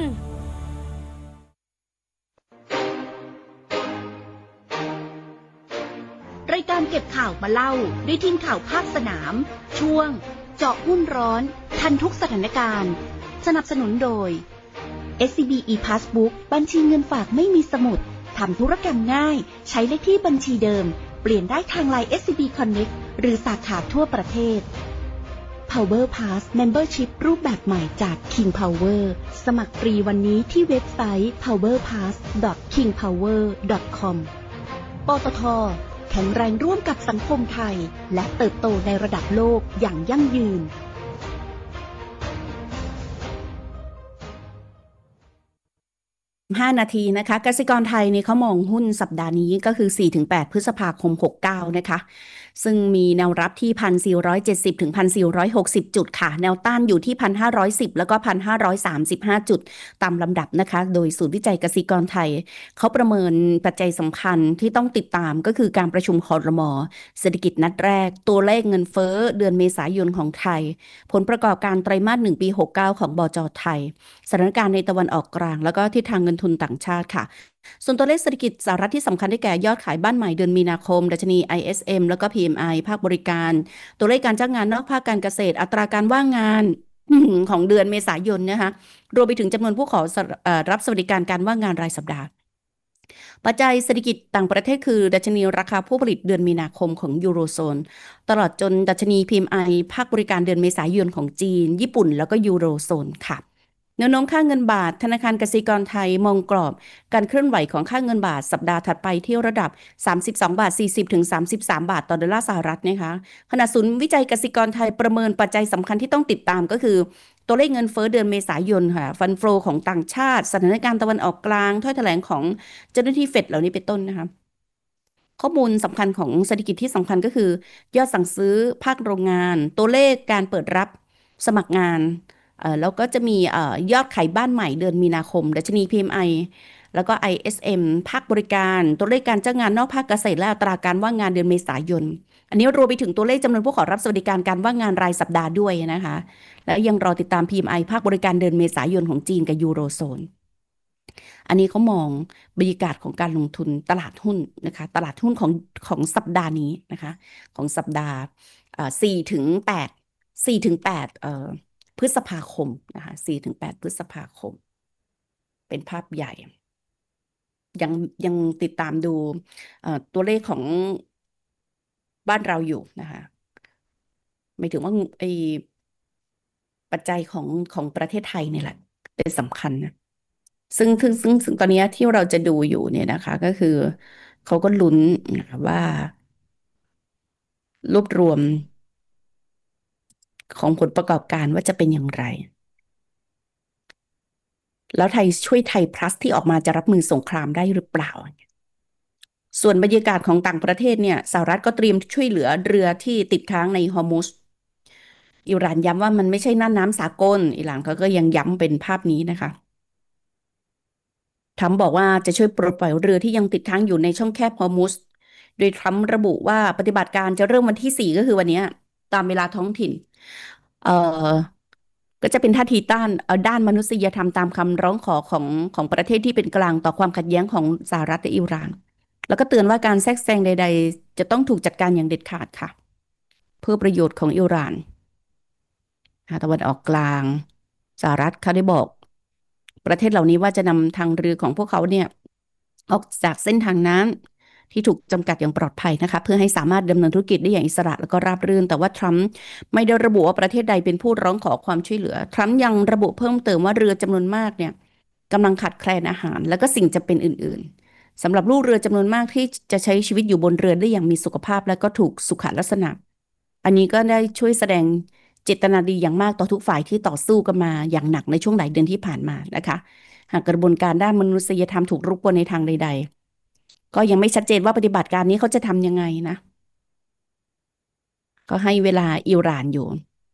รายการเก็บข่าวมาเล่าด้วยทีมข่าวภาคสนามช่วงเจาะหุ้นร้อนทันทุกสถานการณ์สนับสนุนโดย เอส ซี บี e-Passbook บัญชีเงินฝากไม่มีสมุดทำธุรกรรมง่ายใช้เลขที่บัญชีเดิมเปลี่ยนได้ทาง ไลน์ เอส ซี บี Connect หรือสาขาทั่วประเทศ Power Pass Membership รูปแบบใหม่จาก King Power สมัครฟรีวันนี้ที่เว็บไซต์ พาวเวอร์ พาส ดอท คิง พาวเวอร์ ดอท คอม ปตท.แข็งแรงร่วมกับสังคมไทยและเติบโตในระดับโลกอย่างยั่งยืนห้านาทีนะคะกสิกรไทยเนี่ยเขามองหุ้นสัปดาห์นี้ก็คือ สี่ถึงแปด พฤษภาคม หกเก้า นะคะซึ่งมีแนวรับที่ หนึ่งพันสี่ร้อยเจ็ดสิบ ถึง หนึ่งพันสี่ร้อยหกสิบ จุดค่ะแนวต้านอยู่ที่ หนึ่งพันห้าร้อยสิบ แล้วก็ หนึ่งพันห้าร้อยสามสิบห้า จุดตามลำดับนะคะโดยศูนย์วิจัยกสิกรไทยเขาประเมินปัจจัยสำคัญที่ต้องติดตามก็คือการประชุมครม.เศรษฐกิจนัดแรกตัวเลขเงินเฟ้อเดือนเมษายนของไทยผลประกอบการไตรมาสหนึ่งปีหกเก้าของบจ.ไทยสถานการณ์ในตะวันออกกลางแล้วก็ทิศทางเงินทุนต่างชาติค่ะส่วนตัวเลขเศรษฐกิจสหรัฐที่สำคัญได้แก่ยอดขายบ้านใหม่เดือนมีนาคมดัชนี ไอ เอส เอ็ม แล้วก็ พี เอ็ม ไอ ภาคบริการตัวเลขการจ้างงานนอกภาคการเกษตรอัตราการว่างงานของเดือนเมษายนนะคะรวมไปถึงจำนวนผู้ขอรับสวัสดิการการว่างงานรายสัปดาห์ปัจจัยเศรษฐกิจต่างประเทศคือดัชนีราคาผู้ผลิตเดือนมีนาคมของยูโรโซนตลอดจนดัชนี พี เอ็ม ไอ ภาคบริการเดือนเมษายนของจีนญี่ปุ่นแล้วก็ยูโรโซนค่ะแนวโน้มค่าเงินบาทธนาคารกสิกรไทยมองกรอบการเคลื่อนไหวของค่าเงินบาทสัปดาห์ถัดไปที่ระดับสามสิบสองบาทสี่สิบถึงสามสิบสามบาทต่อดอลลาร์สหรัฐนะคะขณะศูนย์วิจัยกสิกรไทยประเมินปัจจัยสำคัญที่ต้องติดตามก็คือตัวเลขเงินเฟ้อเดือนเมษายนค่ะฟันโฟของต่างชาติสถานการณ์ตะวันออกกลางถ้อยแถลงของเจ้าหน้าที่เฟดเหล่านี้เป็นต้นนะคะข้อมูลสำคัญของเศรษฐกิจที่สำคัญก็คือยอดสั่งซื้อภาคโรงงานตัวเลขการเปิดรับสมัครงานแล้วก็จะมียอดขายบ้านใหม่เดือนมีนาคมดัชนี พี เอ็ม ไอ แล้วก็ ไอ เอส เอ็ม ภาคบริการตัวเลขการจ้างงานนอกภาคเกษตรและอัตราการว่างงานเดือนเมษายนอันนี้รวมไปถึงตัวเลขจำนวนผู้ขอรับสวัสดิการการว่างงานรายสัปดาห์ด้วยนะคะแล้วยังรอติดตาม พี เอ็ม ไอ ภาคบริการเดือนเมษายนของจีนกับยูโรโซนอันนี้เขามองบรรยากาศของการลงทุนตลาดหุ้นนะคะตลาดหุ้นของของสัปดาห์นี้นะคะของสัปดาห์สี่ถึงแปด สี่ถึงแปดเอ่อพฤษภาคมนะคะ สี่ถึงแปด พฤษภาคมเป็นภาพใหญ่ยังยังติดตามดูตัวเลขของบ้านเราอยู่นะคะหมายถึงว่าไอ้ปัจจัยของของประเทศไทยเนี่ยแหละเป็นสำคัญนะซึ่งซึ่งซึ่งซึ่งตอนนี้ที่เราจะดูอยู่เนี่ยนะคะก็คือเขาก็ลุ้นนะคะว่ารวบรวมของผลประกอบการว่าจะเป็นอย่างไรแล้วไทยช่วยไทย plus ที่ออกมาจะรับมือสงครามได้หรือเปล่าส่วนบรรยากาศของต่างประเทศเนี่ยสหรัฐก็เตรียมช่วยเหลือเรือที่ติดค้างในฮอร์มุซอิหร่านย้ำว่ามันไม่ใช่น่านน้ำสากลอิหร่านเขาก็ยังย้ำเป็นภาพนี้นะคะ ทรัมป์บอกว่าจะช่วยปลดปล่อยเรือที่ยังติดค้างอยู่ในช่องแคบฮอร์มุซโดยทรัมป์ระบุว่าปฏิบัติการจะเริ่มวันที่สี่ก็คือวันนี้ตามเวลาท้องถิ่นเอ่อก็จะเป็นท่าทีต้านเอ่อด้านมนุษยธรรมตามคำร้องขอของของประเทศที่เป็นกลางต่อความขัดแย้งของสหรัฐและอิหร่านแล้วก็เตือนว่าการแทรกแซงใดๆจะต้องถูกจัดการอย่างเด็ดขาดค่ะเพื่อประโยชน์ของอิหร่านตะวันออกกลางสหรัฐเขาได้บอกประเทศเหล่านี้ว่าจะนำทางเรือของพวกเขาเนี่ย ออกจากเส้นทางนั้นที่ถูกจำกัดอย่างปลอดภัยนะคะเพื่อให้สามารถดำเนินธุรกิจได้อย่างอิสระแล้วก็ราบรื่นแต่ว่าทรัมป์ไม่ได้ระบุว่าประเทศใดเป็นผู้ร้องขอความช่วยเหลือทรัมป์ยังระบุเพิ่มเติมว่าเรือจำนวนมากเนี่ยกำลังขาดแคลนอาหารและก็สิ่งจำเป็นอื่นๆสำหรับลูกเรือจำนวนมากที่จะใช้ชีวิตอยู่บนเรือได้อย่างมีสุขภาพและก็ถูกสุขลักษณะอันนี้ก็ได้ช่วยแสดงเจตนาดีอย่างมากต่อทุกฝ่ายที่ต่อสู้กันมาอย่างหนักในช่วงหลายเดือนที่ผ่านมานะคะหากกระบวนการด้านมนุษยธรรมถูกรบกวนในทางใดๆ ก็ยังไม่ชัดเจนว่าปฏิบัติการนี้เขาจะทำยังไงนะก็ให้เวลาอิหร่านอยู่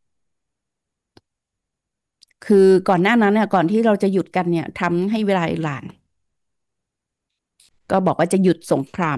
คือก่อนหน้านั้นเนี่ยก่อนที่เราจะหยุดกันเนี่ยทำให้เวลาอิหร่านก็บอกว่าจะหยุดสงคราม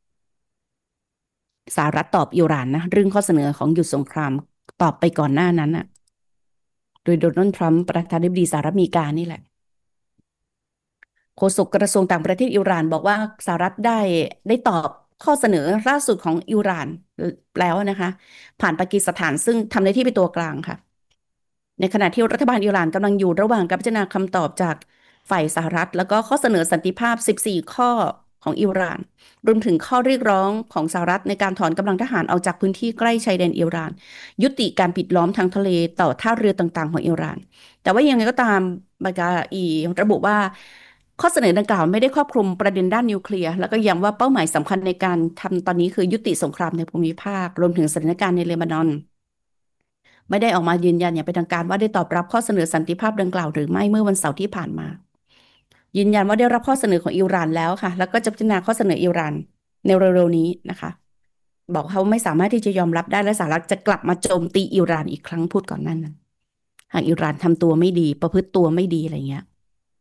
สหรัฐตอบอิหร่านนะเรื่องข้อเสนอของหยุดสงครามตอบไปก่อนหน้านั้นน่ะโดยโดนัลด์ทรัมป์ประธานาธิบดีสหรัฐอเมริกานี่แหละโฆษกกระทรวงต่างประเทศอิหร่านบอกว่าสหรัฐได้ได้ตอบข้อเสนอล่าสุดของอิหร่านแล้วนะคะผ่านปากีสถานซึ่งทำหน้าที่เป็นตัวกลางค่ะ ในขณะที่รัฐบาลอิหร่านกำลังอยู่ระหว่างการพิจารณาคำตอบจากฝ่ายสหรัฐแล้วก็ข้อเสนอสันติภาพสิบสี่ข้อของอิหร่านรวมถึงข้อเรียกร้องของสหรัฐในการถอนกำลังทหารออกจากพื้นที่ใกล้ชายแดนอิหร่านยุติการปิดล้อมทางทะเลต่อท่าเรือต่างๆของอิหร่านแต่ว่ายังไงก็ตามบากาอีระบุว่าข้อเสนอดังกล่าวไม่ได้ครอบคลุมประเด็นด้านนิวเคลียร์แล้วก็ย้ำว่าเป้าหมายสำคัญในการทำตอนนี้คือยุติสงครามในภูมิภาครวมถึงสถานการณ์ในเลบานอน ไม่ได้ออกมายืนยันอย่างเป็นทางการว่าได้ตอบรับข้อเสนอสันติภาพดังกล่าวหรือไม่เมื่อวันเสาร์ที่ผ่านมายืนยันว่าได้รับข้อเสนอของอิหร่านแล้วค่ะแล้วก็จะพิจารณาข้อเสนออิหร่านในเร็วๆนี้นะคะบอกเขาไม่สามารถที่จะยอมรับได้และสหรัฐจะกลับมาโจมตีอิหร่านอีกครั้งพูดก่อนนั้นนะหากอิหร่านทำตัวไม่ดีประพฤติตัวไม่ดีอะไรเงี้ย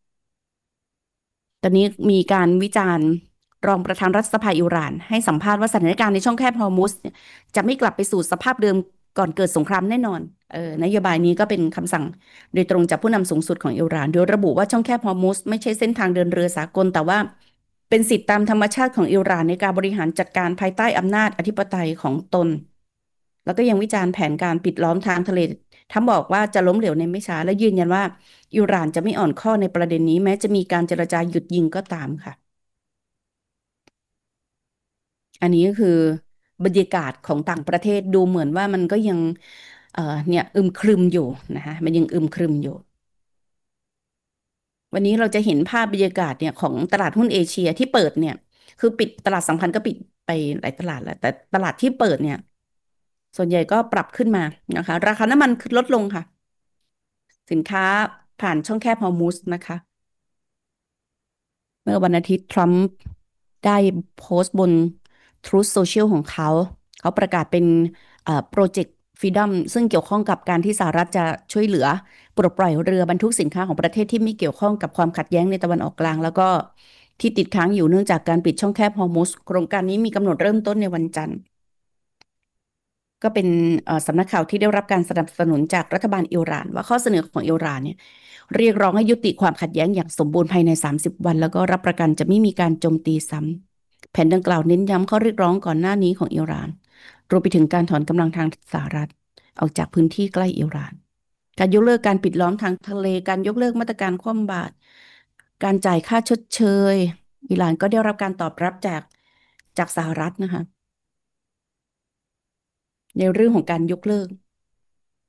ตอนนี้มีการวิจารณ์รองประธานรัฐสภาอิหร่านให้สัมภาษณ์ว่าสถานการณ์ในช่องแคบฮอร์มุซเนี่ยจะไม่กลับไปสู่สภาพเดิมก่อนเกิดสงครามแน่นอนเออนโยบายนี้ก็เป็นคำสั่งโดยตรงจากผู้นำสูงสุดของอิหร่านโดยระบุว่าช่องแคบฮอร์มุซไม่ใช่เส้นทางเดินเรือสากลแต่ว่าเป็นสิทธิตามธรรมชาติของอิหร่านในการบริหารจัดการภายใต้อำนาจอธิปไตยของตนแล้วก็ยังวิจารณ์แผนการปิดล้อมทางทะเลทั้งบอกว่าจะล้มเหลวในไม่ช้าและยืนยันว่าอิหร่านจะไม่อ่อนข้อในประเด็นนี้แม้จะมีการเจรจาหยุดยิงก็ตามค่ะ อันนี้ก็คือบรรยากาศของต่างประเทศดูเหมือนว่ามันก็ยังเอ่อเนี่ยอึมครึมอยู่นะคะมันยังอึมครึมอยู่วันนี้เราจะเห็นภาพบรรยากาศเนี่ยของตลาดหุ้นเอเชียที่เปิดเนี่ยคือปิดตลาดสำคัญก็ปิดไปหลายตลาดแล้วแต่ตลาดที่เปิดเนี่ยส่วนใหญ่ก็ปรับขึ้นมานะคะราคาน้ำมันลดลงค่ะสินค้าผ่านช่องแคบฮอร์มุซนะคะ เมื่อวันอาทิตย์ทรัมป์ได้โพสต์บน Truth Social ของเขา เขาประกาศเป็นโปรเจกต์ Freedom ซึ่งเกี่ยวข้องกับการที่สหรัฐจะช่วยเหลือปลดปล่อยเรือบรรทุกสินค้าของประเทศที่ไม่เกี่ยวข้องกับความขัดแย้งในตะวันออกกลางแล้วก็ที่ติดค้างอยู่เนื่องจากการปิดช่องแคบฮอร์มุซโครงการนี้มีกำหนดเริ่มต้นในวันจันทร์ ก็เป็นสำนักข่าวที่ได้รับการสนับสนุนจากรัฐบาลอิหร่านว่าข้อเสนอของอิหร่านเนี่ยเรียกร้องให้ยุติความขัดแย้งอย่างสมบูรณ์ภายในสามสิบวันแล้วก็รับประกันจะไม่มีการโจมตีซ้ำแผนดังกล่าวเน้นย้ำข้อเรียกร้องก่อนหน้านี้ของอิหร่านรวมไปถึงการถอนกำลังทางสหรัฐออกจากพื้นที่ใกล้อิหร่านการยกเลิกการปิดล้อมทางทะเลการยกเลิกมาตรการคว่ำบาตรการจ่ายค่าชดเชยอิหร่านก็ได้รับการตอบรับจากจากสหรัฐนะคะ ในเรื่องของการยกเลิก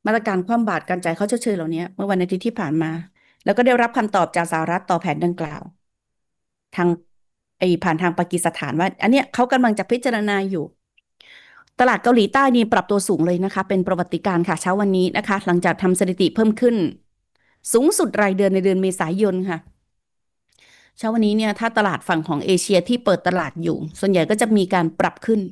มาตรการคว่ำบาตรการจ่ายค่าชดเชยเหล่านี้เมื่อวันอาทิตย์ที่ผ่านมาแล้วก็ได้รับคำตอบจากสหรัฐต่อแผนดังกล่าวทางไอ้ผ่านทางปากีสถานว่าอันเนี้ยเขากำลังจะพิจารณาอยู่ตลาดเกาหลีใต้นี่ปรับตัวสูงเลยนะคะเป็นประวัติการณ์ค่ะเช้าวันนี้นะคะหลังจากทำสถิติเพิ่มขึ้นสูงสุดรายเดือนในเดือนเมษายนค่ะเช้าวันนี้เนี่ยถ้าตลาดฝั่งของเอเชียที่เปิดตลาดอยู่ส่วนใหญ่ก็จะมีการปรับขึ้น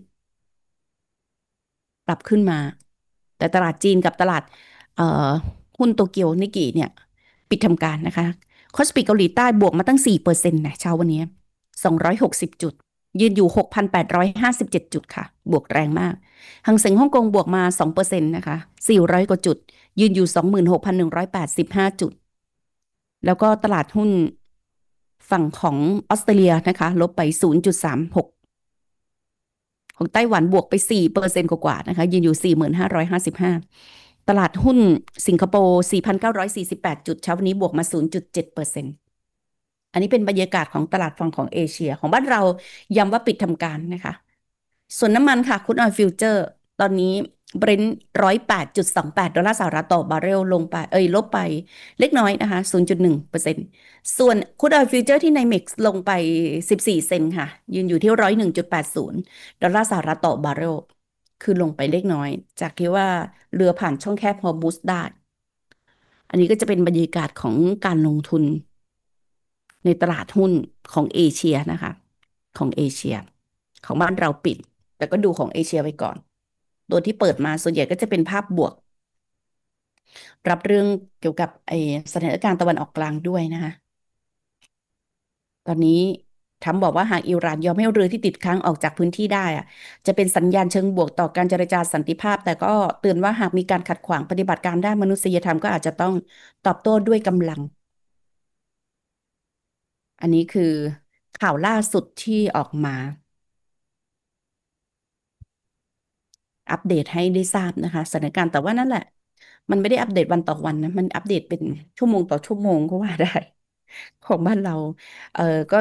ปรับขึ้นมาแต่ตลาดจีนกับตลาดเอ่อหุ้นโตเกียวนิกเกิเนี่ยปิดทำการนะคะคอสปีเกาหลีใต้บวกมาตั้ง สี่เปอร์เซ็นต์ นะเช้าวันนี้สองร้อยหกสิบจุดยืนอยู่ หกพันแปดร้อยห้าสิบเจ็ด จุดค่ะบวกแรงมากหังเส็งฮ่องกงบวกมา สองเปอร์เซ็นต์ นะคะสี่ร้อยกว่าจุดยืนอยู่ สองหมื่นหกพันหนึ่งร้อยแปดสิบห้า จุดแล้วก็ตลาดหุ้นฝั่งของออสเตรเลียนะคะลบไป ศูนย์จุดสามหก ของไต้หวันบวกไป สี่เปอร์เซ็นต์ กว่าๆนะคะยืนอยู่ สี่หมื่นห้าร้อยห้าสิบห้า ตลาดหุ้นสิงคโปร์ สี่พันเก้าร้อยสี่สิบแปด จุดเช้าวันนี้บวกมา ศูนย์จุดเจ็ดเปอร์เซ็นต์ อันนี้เป็นบรรยากาศของตลาดฝั่งของเอเชียของบ้านเราย้ำว่าปิดทำการนะคะส่วนน้ำมันค่ะคุณออยฟิวเจอร์ตอนนี้เบรนท์ หนึ่งร้อยแปดจุดสองแปด ดอลลาร์สหรัฐต่อบาร์เรลลงไปเอ้ยลบไปเล็กน้อยนะคะ ศูนย์จุดหนึ่งเปอร์เซ็นต์ ส่วนคุณออยฟิวเจอร์ที่ในเม็กซ์ลงไปสิบสี่เซนต์ค่ะยืนอยู่ที่ หนึ่งร้อยหนึ่งจุดแปดศูนย์ ดอลลาร์สหรัฐต่อบาร์เรลคือลงไปเล็กน้อยจากที่ว่าเรือผ่านช่องแคบฮอร์มุสได้อันนี้ก็จะเป็นบรรยากาศของการลงทุนในตลาดหุ้นของเอเชียนะคะของเอเชียของบ้านเราปิดแต่ก็ดูของเอเชียไปก่อนตัวที่เปิดมาส่วนใหญ่ก็จะเป็นภาพบวกรับเรื่องเกี่ยวกับไอสถานการณ์ตะวันออกกลางด้วยนะคะตอนนี้ทรัมป์บอกว่าหากอิหร่านยอมให้เรือที่ติดค้างออกจากพื้นที่ได้อะจะเป็นสัญญาณเชิงบวกต่อการเจรจาสันติภาพแต่ก็เตือนว่าหากมีการขัดขวางปฏิบัติการด้านมนุษยธรรมก็อาจจะต้องตอบโต้ด้วยกำลังอันนี้คือข่าวล่าสุดที่ออกมาอัปเดตให้ได้ทราบนะคะสถานการณ์แต่ว่านั่นแหละมันไม่ได้อัปเดตวันต่อวันนะมันอัปเดตเป็นชั่วโมงต่อชั่วโมงก็ว่าได้ของบ้านเราเออก็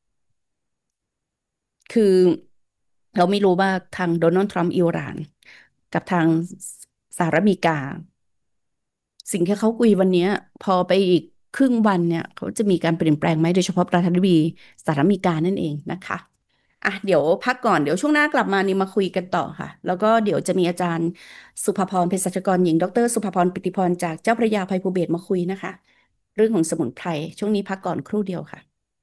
คือเราไม่รู้ว่าทางโดนัลด์ทรัมป์อิหร่านกับทางสหรัฐอเมริกาสิ่งที่เขาคุยวันนี้พอไปอีกครึ่งวันเนี่ยเขาจะมีการเปลี่ยนแปลงไหมโดยเฉพาะประธานาธิบดีสหรัฐอเมริกานั่นเองนะคะอ่ะเดี๋ยวพักก่อนเดี๋ยวช่วงหน้ากลับมานี่มาคุยกันต่อค่ะแล้วก็เดี๋ยวจะมีอาจารย์สุภพรเภสัชกรหญิงดรสุภพรปิติพรจากเจ้าพระยาอภัยภูเบศรมาคุยนะคะเรื่องของสมุนไพรช่วงนี้พักก่อนครู่เดียวค่ะ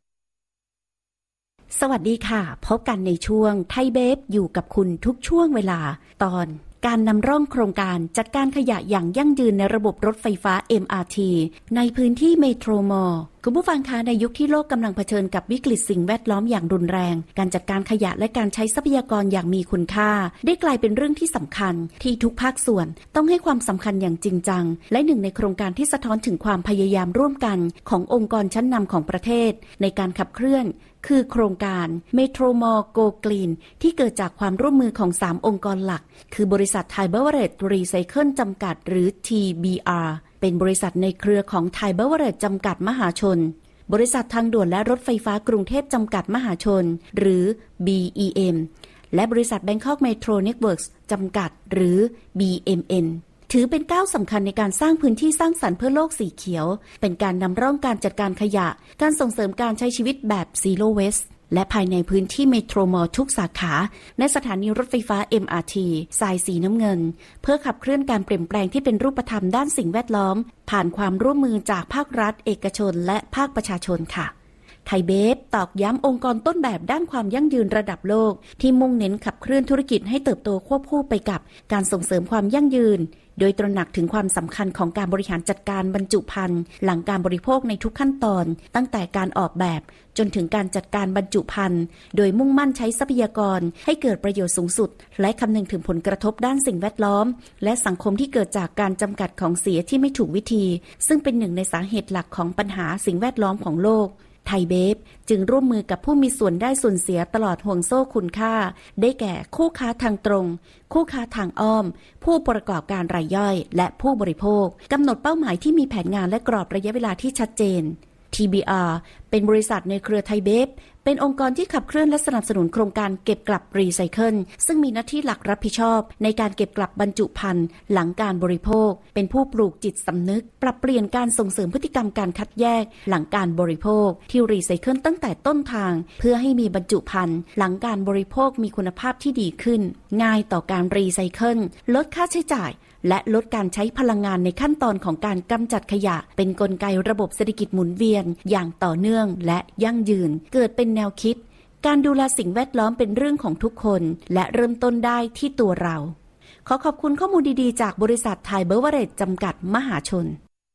สวัสดีค่ะพบกันในช่วงไทยเบฟอยู่กับคุณทุกช่วงเวลาตอนการนำร่องโครงการจัดการขยะอย่างยั่งยืนในระบบรถไฟฟ้า เอ็ม อาร์ ที ในพื้นที่เมโทรมอลล์คุณผู้ฟังคะในยุคที่โลกกำลังเผชิญกับวิกฤตสิ่งแวดล้อมอย่างรุนแรงการจัดการขยะและการใช้ทรัพยากรอย่างมีคุณค่าได้กลายเป็นเรื่องที่สำคัญที่ทุกภาคส่วนต้องให้ความสำคัญอย่างจริงจังและหนึ่งในโครงการที่สะท้อนถึงความพยายามร่วมกันขององค์กรชั้นนำของประเทศในการขับเคลื่อนคือโครงการ Metro Mall Go Green ที่เกิดจากความร่วมมือของสามองค์กรหลักคือบริษัท Thai Beverage Recycle จำกัดหรือ ที บี อาร์ เป็นบริษัทในเครือของ Thai Beverage จำกัดมหาชนบริษัททางด่วนและรถไฟฟ้ากรุงเทพจำกัดมหาชนหรือ บี อี เอ็ม และบริษัท Bangkok Metro Networks จำกัดหรือ บี เอ็ม เอ็นถือเป็นก้าวสำคัญในการสร้างพื้นที่สร้างสรรค์เพื่อโลกสีเขียวเป็นการนำร่องการจัดการขยะการส่งเสริมการใช้ชีวิตแบบ Zero Waste และภายในพื้นที่เมโทรมอลล์ทุกสาขาในสถานีรถไฟฟ้า เอ็ม อาร์ ที สายสีน้ำเงินเพื่อขับเคลื่อนการเปลี่ยนแปลงที่เป็นรูปธรรมด้านสิ่งแวดล้อมผ่านความร่วมมือจากภาครัฐเอกชนและภาคประชาชนค่ะไทยเบฟตอกย้ำองค์กรต้นแบบด้านความยั่งยืนระดับโลกที่มุ่งเน้นขับเคลื่อนธุรกิจให้เติบโตควบคู่ไปกับการส่งเสริมความยั่งยืนโดยตระหนักถึงความสำคัญของการบริหารจัดการบรรจุภัณฑ์หลังการบริโภคในทุกขั้นตอนตั้งแต่การออกแบบจนถึงการจัดการบรรจุภัณฑ์โดยมุ่งมั่นใช้ทรัพยากรให้เกิดประโยชน์สูงสุดและคำนึงถึงผลกระทบด้านสิ่งแวดล้อมและสังคมที่เกิดจากการจำกัดของเสียที่ไม่ถูกวิธีซึ่งเป็นหนึ่งในสาเหตุหลักของปัญหาสิ่งแวดล้อมของโลกไทยเบฟจึงร่วมมือกับผู้มีส่วนได้ส่วนเสียตลอดห่วงโซ่คุณค่าได้แก่คู่ค้าทางตรงคู่ค้าทางอ้อมผู้ประกอบการรายย่อยและผู้บริโภคกำหนดเป้าหมายที่มีแผนงานและกรอบระยะเวลาที่ชัดเจนที บี อาร์ เป็นบริษัทในเครือไทยเบฟเป็นองค์กรที่ขับเคลื่อนและสนับสนุนโครงการเก็บกลับรีไซเคิลซึ่งมีหน้าที่หลักรับผิดชอบในการเก็บกลับบรรจุภัณฑ์หลังการบริโภคเป็นผู้ปลูกจิตสำนึกปรับเปลี่ยนการส่งเสริมพฤติกรรมการคัดแยกหลังการบริโภคที่รีไซเคิลตั้งแต่ต้นทางเพื่อให้มีบรรจุภัณฑ์หลังการบริโภคมีคุณภาพที่ดีขึ้นง่ายต่อการรีไซเคิลลดค่าใช้จ่ายและลดการใช้พลังงานในขั้นตอนของการกำจัดขยะเป็นกลไกระบบเศรษฐกิจหมุนเวียนอย่างต่อเนื่องและยั่งยืนเกิดเป็นแนวคิดการดูแลสิ่งแวดล้อมเป็นเรื่องของทุกคนและเริ่มต้นได้ที่ตัวเราขอขอบคุณข้อมูลดีๆจากบริษัทไทยเบเวอเรจจำกัดมหาชน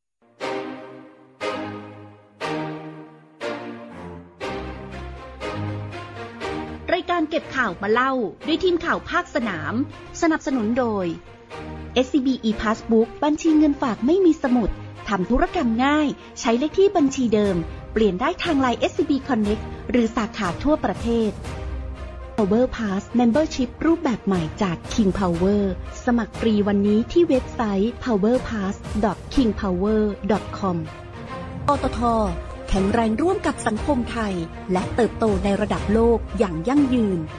รายการเก็บข่าวมาเล่าด้วยทีมข่าวภาคสนามสนับสนุนโดย เอส ซี บี e-Passbook บัญชีเงินฝากไม่มีสมุดทำธุรกรรมง่ายใช้เลขที่บัญชีเดิมเปลี่ยนได้ทาง ไลน์ เอส ซี บี Connect หรือสาขาทั่วประเทศ Power Pass Membership รูปแบบใหม่จาก King Power สมัครฟรีวันนี้ที่เว็บไซต์ พาวเวอร์พาส ดอท คิงพาวเวอร์ ดอท คอม ปตท.แข็งแรงร่วมกับสังคมไทยและเติบโตในระดับโลกอย่างยั่งยืน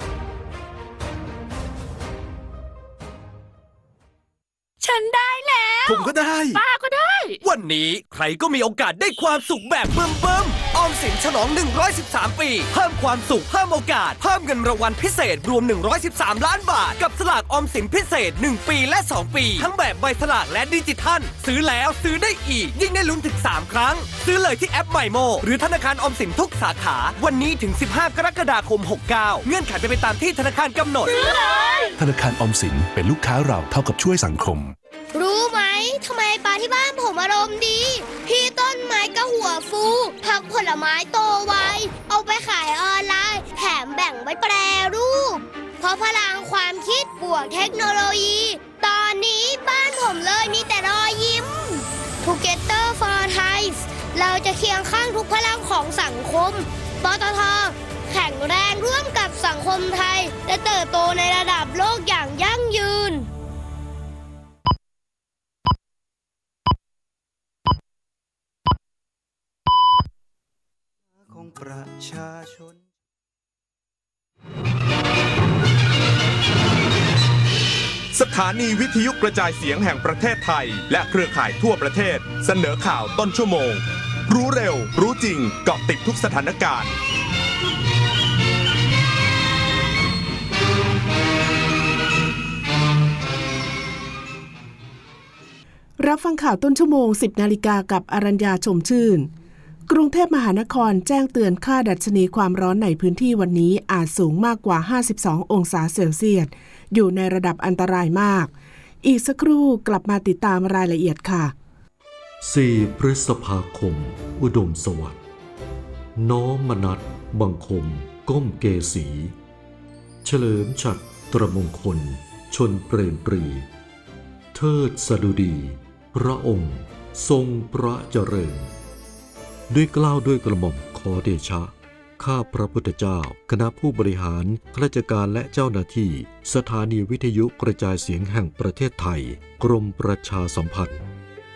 ฉันได้แล้วผมก็ได้ป้าก็ได้วันนี้ใครก็มีโอกาสได้ความสุขแบบเบิ่มเบิ่มออมสินฉลองหนึ่งร้อยสิบสามปีเพิ่มความสุขเพิ่มโอกาสเพิ่มเงินรางวัลพิเศษรวมหนึ่งร้อยสิบสามล้านบาทกับสลากออมสินพิเศษหนึ่งปีและสองปีทั้งแบบใบสลากและดิจิทัลซื้อแล้วซื้อได้อีกยิ่งได้ลุ้นถึงสามครั้งซื้อเลยที่แอป ไมโม หรือธนาคารออมสินทุกสาขาวันนี้ถึงสิบห้ากรกฎาคมหกเก้าเงื่อนไขเป็นไปตามที่ธนาคารกำหนดซื้อเลยธนาคารออมสินเป็นลูกค้าเราเท่ากับช่วยสังคมรู้ไหมทำไมปลาที่บ้านผมอารมณ์ดีพี่ต้นไม้ก็หัวฟูผักผลไม้โตไวเอาไปขายออนไลน์แถมแบ่งไว้แปรรูปเพราะพลังความคิดบวกเทคโนโลยีตอนนี้บ้านผมเลยมีแต่รอยยิ้ม Together for Thai เราจะเคียงข้างทุกพลังของสังคมปตท.แข็งแรงร่วมกับสังคมไทยและเติบโตในระดับโลกอย่างยั่งยืนประชาชนสถานีวิทยุกระจายเสียงแห่งประเทศไทยและเครือข่ายทั่วประเทศเสนอข่าวต้นชั่วโมงรู้เร็วรู้จริงเกาะติดทุกสถานการณ์รับฟังข่าวต้นชั่วโมง สิบนาฬิกากับอรัญญาชมชื่นกรุงเทพมหานครแจ้งเตือนค่าดัชนีความร้อนในพื้นที่วันนี้อาจสูงมากกว่าห้าสิบสององศาเซลเซียสอยู่ในระดับอันตรายมากอีกสักครู่กลับมาติดตามรายละเอียดค่ะสี่พฤษภาคมอุดมสวัสดิ์น้อมมนัสบังคมก้มเกษีเฉลิมฉัตรตรมงคลชนเปรมปรีเทิดสดุดีพระองค์ทรงพระเจริญด้วยเกล้าด้วยกระหม่อมขอเดชะข้าพระพุทธเจ้าคณะผู้บริหารข้าราชการและเจ้าหน้าที่สถานีวิทยุกระจายเสียงแห่งประเทศไทยกรมประชาสัมพันธ์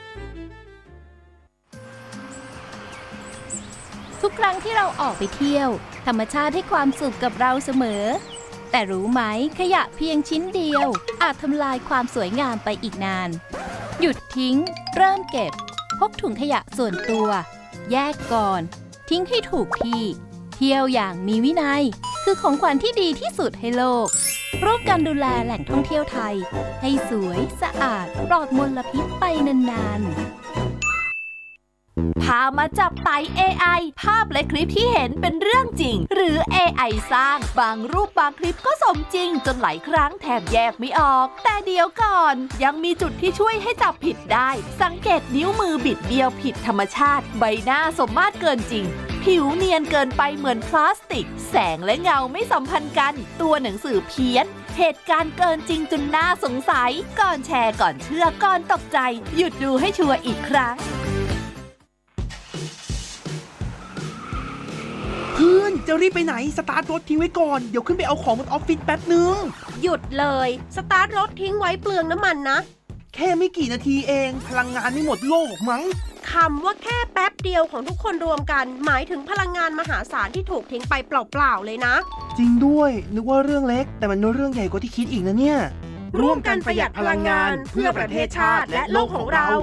ทุกครั้งที่เราออกไปเที่ยวธรรมชาติให้ความสุขกับเราเสมอแต่รู้ไหมขยะเพียงชิ้นเดียวอาจทำลายความสวยงามไปอีกนานหยุดทิ้งเริ่มเก็บพกถุงขยะส่วนตัวแยกก่อนทิ้งให้ถูกที่เที่ยวอย่างมีวินัยคือของขวัญที่ดีที่สุดให้โลกร่วมกันดูแลแหล่งท่องเที่ยวไทยให้สวยสะอาดปลอดมลพิษไปนานๆพามาจับไต่ เอ ไอ ภาพและคลิปที่เห็นเป็นเรื่องจริงหรือ เอ ไอ สร้างบางรูปบางคลิปก็สมจริงจนหลายครั้งแทบแยกไม่ออกแต่เดี๋ยวก่อนยังมีจุดที่ช่วยให้จับผิดได้สังเกตนิ้วมือบิดเบี้ยวผิดธรรมชาติใบหน้าสมมาตรเกินจริงผิวเนียนเกินไปเหมือนพลาสติกแสงและเงาไม่สัมพันธ์กันตัวหนังสือเพี้ยนเหตุการณ์เกินจริงจนน่าสงสัยก่อนแชร์ก่อนเชื่อก่อนตกใจหยุดดูให้ชัวร์อีกครั้งเพื่อนจะรีบไปไหนสตาร์ทรถทิ้งไว้ก่อนเดี๋ยวขึ้นไปเอาของบนออฟฟิศแป๊บนึงหยุดเลยสตาร์ทรถทิ้งไว้เปลืองน้ำมันนะแค่ไม่กี่นาทีเองพลังงานไม่หมดโลกมั้งคำว่าแค่แป๊บเดียวของทุกคนรวมกันหมายถึงพลังงานมหาศาลที่ถูกทิ้งไปเปล่าๆเลยนะจริงด้วยนึกว่าเรื่องเล็กแต่มันเรื่องใหญ่กว่าที่คิดอีกนะเนี่ยร่วมกันประหยัดพลังงานเพื่อประเทศชาติและโลกของเรา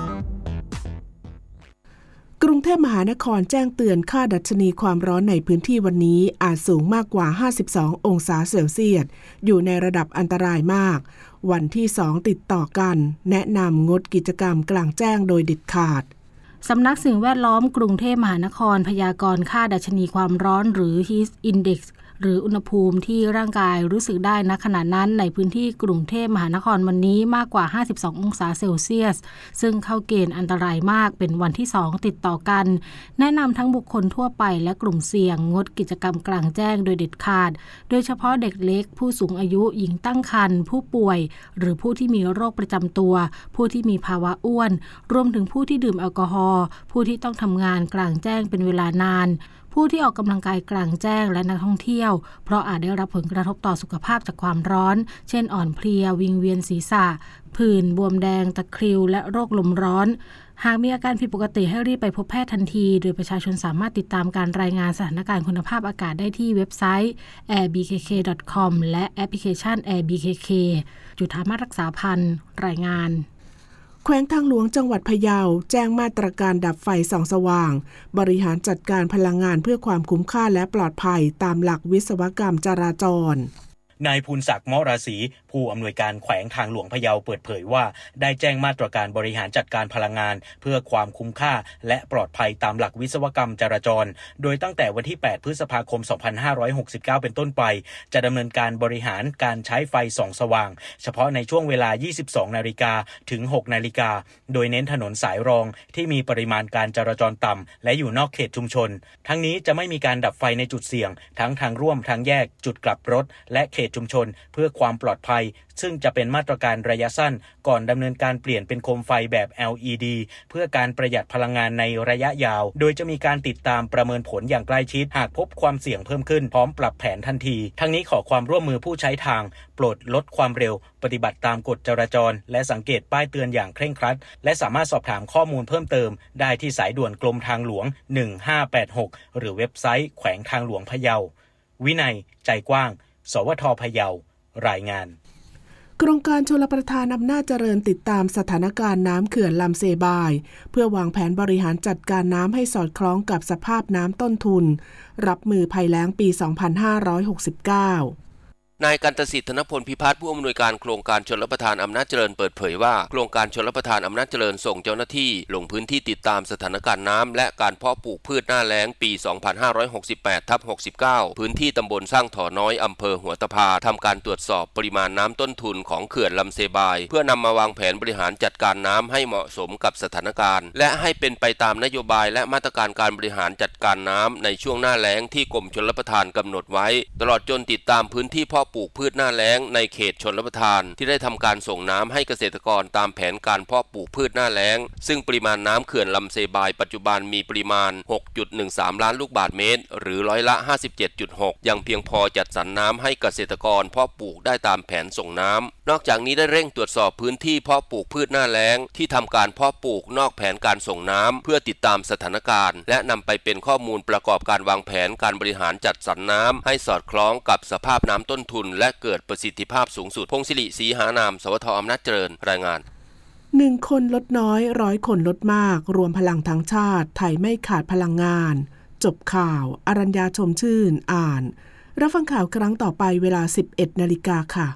กรุงเทพมหานครแจ้งเตือนค่าดัชนีความร้อนในพื้นที่วันนี้อาจสูงมากกว่าห้าสิบสององศาเซลเซียสอยู่ในระดับอันตรายมากวันที่สองติดต่อกันแนะนำงดกิจกรรมกลางแจ้งโดยเด็ดขาดสำนักสิ่งแวดล้อมกรุงเทพมหานครพยากรณ์ค่าดัชนีความร้อนหรือ Heat Index หรืออุณหภูมิที่ร่างกายรู้สึกได้ณขณะนั้นในพื้นที่กรุงเทพมหานครวันนี้มากกว่าห้าสิบสององศาเซลเซียสซึ่งเข้าเกณฑ์อันตรายมากเป็นวันที่สองติดต่อกันแนะนำทั้งบุคคลทั่วไปและกลุ่มเสี่ยงงดกิจกรรมกลางแจ้งโดยเด็ดขาดโดยเฉพาะเด็กเล็กผู้สูงอายุหญิงตั้งครรภ์ผู้ป่วยหรือผู้ที่มีโรคประจำตัวผู้ที่มีภาวะอ้วนรวมถึงผู้ที่ดื่มแอลกอฮอล์ผู้ที่ต้องทำงานกลางแจ้งเป็นเวลานานผู้ที่ออกกำลังกายกลางแจ้งและนักท่องเที่ยวเพราะอาจได้รับผลกระทบต่อสุขภาพจากความร้อนเช่นอ่อนเพลียวิงเวียนศีรษะผื่นบวมแดงตะคริวและโรคลมร้อนหากมีอาการผิดปกติให้รีบไปพบแพทย์ทันทีโดยประชาชนสามารถติดตามการรายงานสถานการณ์คุณภาพอากาศได้ที่เว็บไซต์ แอร์ บี เค เค ดอท คอม และแอปพลิเคชัน Air บี เค เค จุฬามาตรรักษาพันธุ์รายงานแขวงทางหลวงจังหวัดพะเยาแจ้งมาตรการดับไฟส่องสว่างบริหารจัดการพลังงานเพื่อความคุ้มค่าและปลอดภัยตามหลักวิศวกรรมจราจรนายภูลศักดิ์ เมาะราศีผู้อำนวยการแขวงทางหลวงพะเยาเปิดเผยว่าได้แจ้งมาตรการบริหารจัดการพลังงานเพื่อความคุ้มค่าและปลอดภัยตามหลักวิศวกรรมจราจรโดยตั้งแต่วันที่แปดพฤษภาคมสองพันห้าร้อยหกสิบเก้าเป็นต้นไปจะดำเนินการบริหารการใช้ไฟส่องสว่างเฉพาะในช่วงเวลา ยี่สิบสองนาฬิกา ถึง หกนาฬิกาโดยเน้นถนนสายรองที่มีปริมาณการจราจรต่ำและอยู่นอกเขตชุมชนทั้งนี้จะไม่มีการดับไฟในจุดเสี่ยงทั้งทางร่วมทางแยกจุดกลับรถและเขตชุมชนเพื่อความปลอดภัยซึ่งจะเป็นมาตรการระยะสั้นก่อนดำเนินการเปลี่ยนเป็นโคมไฟแบบ แอล อี ดี เพื่อการประหยัดพลังงานในระยะยาวโดยจะมีการติดตามประเมินผลอย่างใกล้ชิดหากพบความเสี่ยงเพิ่มขึ้นพร้อมปรับแผนทันทีทั้งนี้ขอความร่วมมือผู้ใช้ทางโปรดลดความเร็วปฏิบัติตามกฎจราจรและสังเกตป้ายเตือนอย่างเคร่งครัดและสามารถสอบถามข้อมูลเพิ่มเติมได้ที่สายด่วนกรมทางหลวงหนึ่งห้าแปดหกหรือเว็บไซต์แขวงทางหลวงพะเยาวินัยใจกว้างสวทพะเยารายงานโครงการชลประทานอำนาจเจริญติดตามสถานการณ์น้ำเขื่อนลำเซบายเพื่อวางแผนบริหารจัดการน้ำให้สอดคล้องกับสภาพน้ำต้นทุนรับมือภัยแล้งปี สองพันห้าร้อยหกสิบเก้านายกันตสิทธิ์ ธนพล พิพัฒน์ผู้อำนวยการโครงการชลประทานอำนาจเจริญเปิดเผยว่าโครงการชลประทานอำนาจเจริญส่งเจ้าหน้าที่ลงพื้นที่ติดตามสถานการณ์น้ำและการเพาะปลูกพืชหน้าแล้งปี สองพันห้าร้อยหกสิบแปด ทับ หกสิบเก้า พื้นที่ตำบลสร้างถ่อน้อยอำเภอหัวตะพาทำการตรวจสอบปริมาณน้ำต้นทุนของเขื่อนลำเซบายเพื่อนำมาวางแผนบริหารจัดการน้ำให้เหมาะสมกับสถานการณ์และให้เป็นไปตามนโยบายและมาตรการการบริหารจัดการน้ำในช่วงหน้าแล้งที่กรมชลประทานกำหนดไว้ตลอดจนติดตามพื้นที่เพาะปลูกพืชหน้าแล้งในเขตชลประทานที่ได้ทำการส่งน้ำให้เกษตรกรตามแผนการเพาะปลูกพืชหน้าแล้งซึ่งปริมาณน้ำเขื่อนลำเซบายปัจจุบันมีปริมาณ หกจุดหนึ่งสาม ล้านลูกบาศก์เมตรหรือร้อยละ ห้าสิบเจ็ดจุดหก ยังเพียงพอจัดสรรน้ำให้เกษตรกรเพาะปลูกได้ตามแผนส่งน้ำนอกจากนี้ได้เร่งตรวจสอบพื้นที่เพาะปลูกพืชหน้าแล้งที่ทำการเพาะปลูกนอกแผนการส่งน้ำเพื่อติดตามสถานการณ์และนำไปเป็นข้อมูลประกอบการวางแผนการบริหารจัดสรรน้ำให้สอดคล้องกับสภาพน้ำต้นทุนและเกิดประสิทธิภาพสูงสุดพงศิริศรีหานามสวทอำนาจเจริญรายงานหนึ่งคนลดน้อยร้อยคนลดมากรวมพลังทั้งชาติไทยไม่ขาดพลังงานจบข่าวอรัญญาชมชื่นอ่านรับฟังข่าวครั้งต่อไปเวลา สิบเอ็ดนาฬิกาค่ะ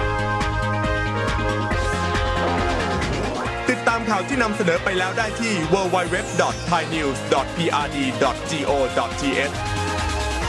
ติดตามข่าวที่นำเสนอไปแล้วได้ที่ ดับเบิลยู ดับเบิลยู ดับเบิลยู ดอท ไทยนิวส์ ดอท พี อาร์ ดี ดอท จี โอ ดอท ที เอช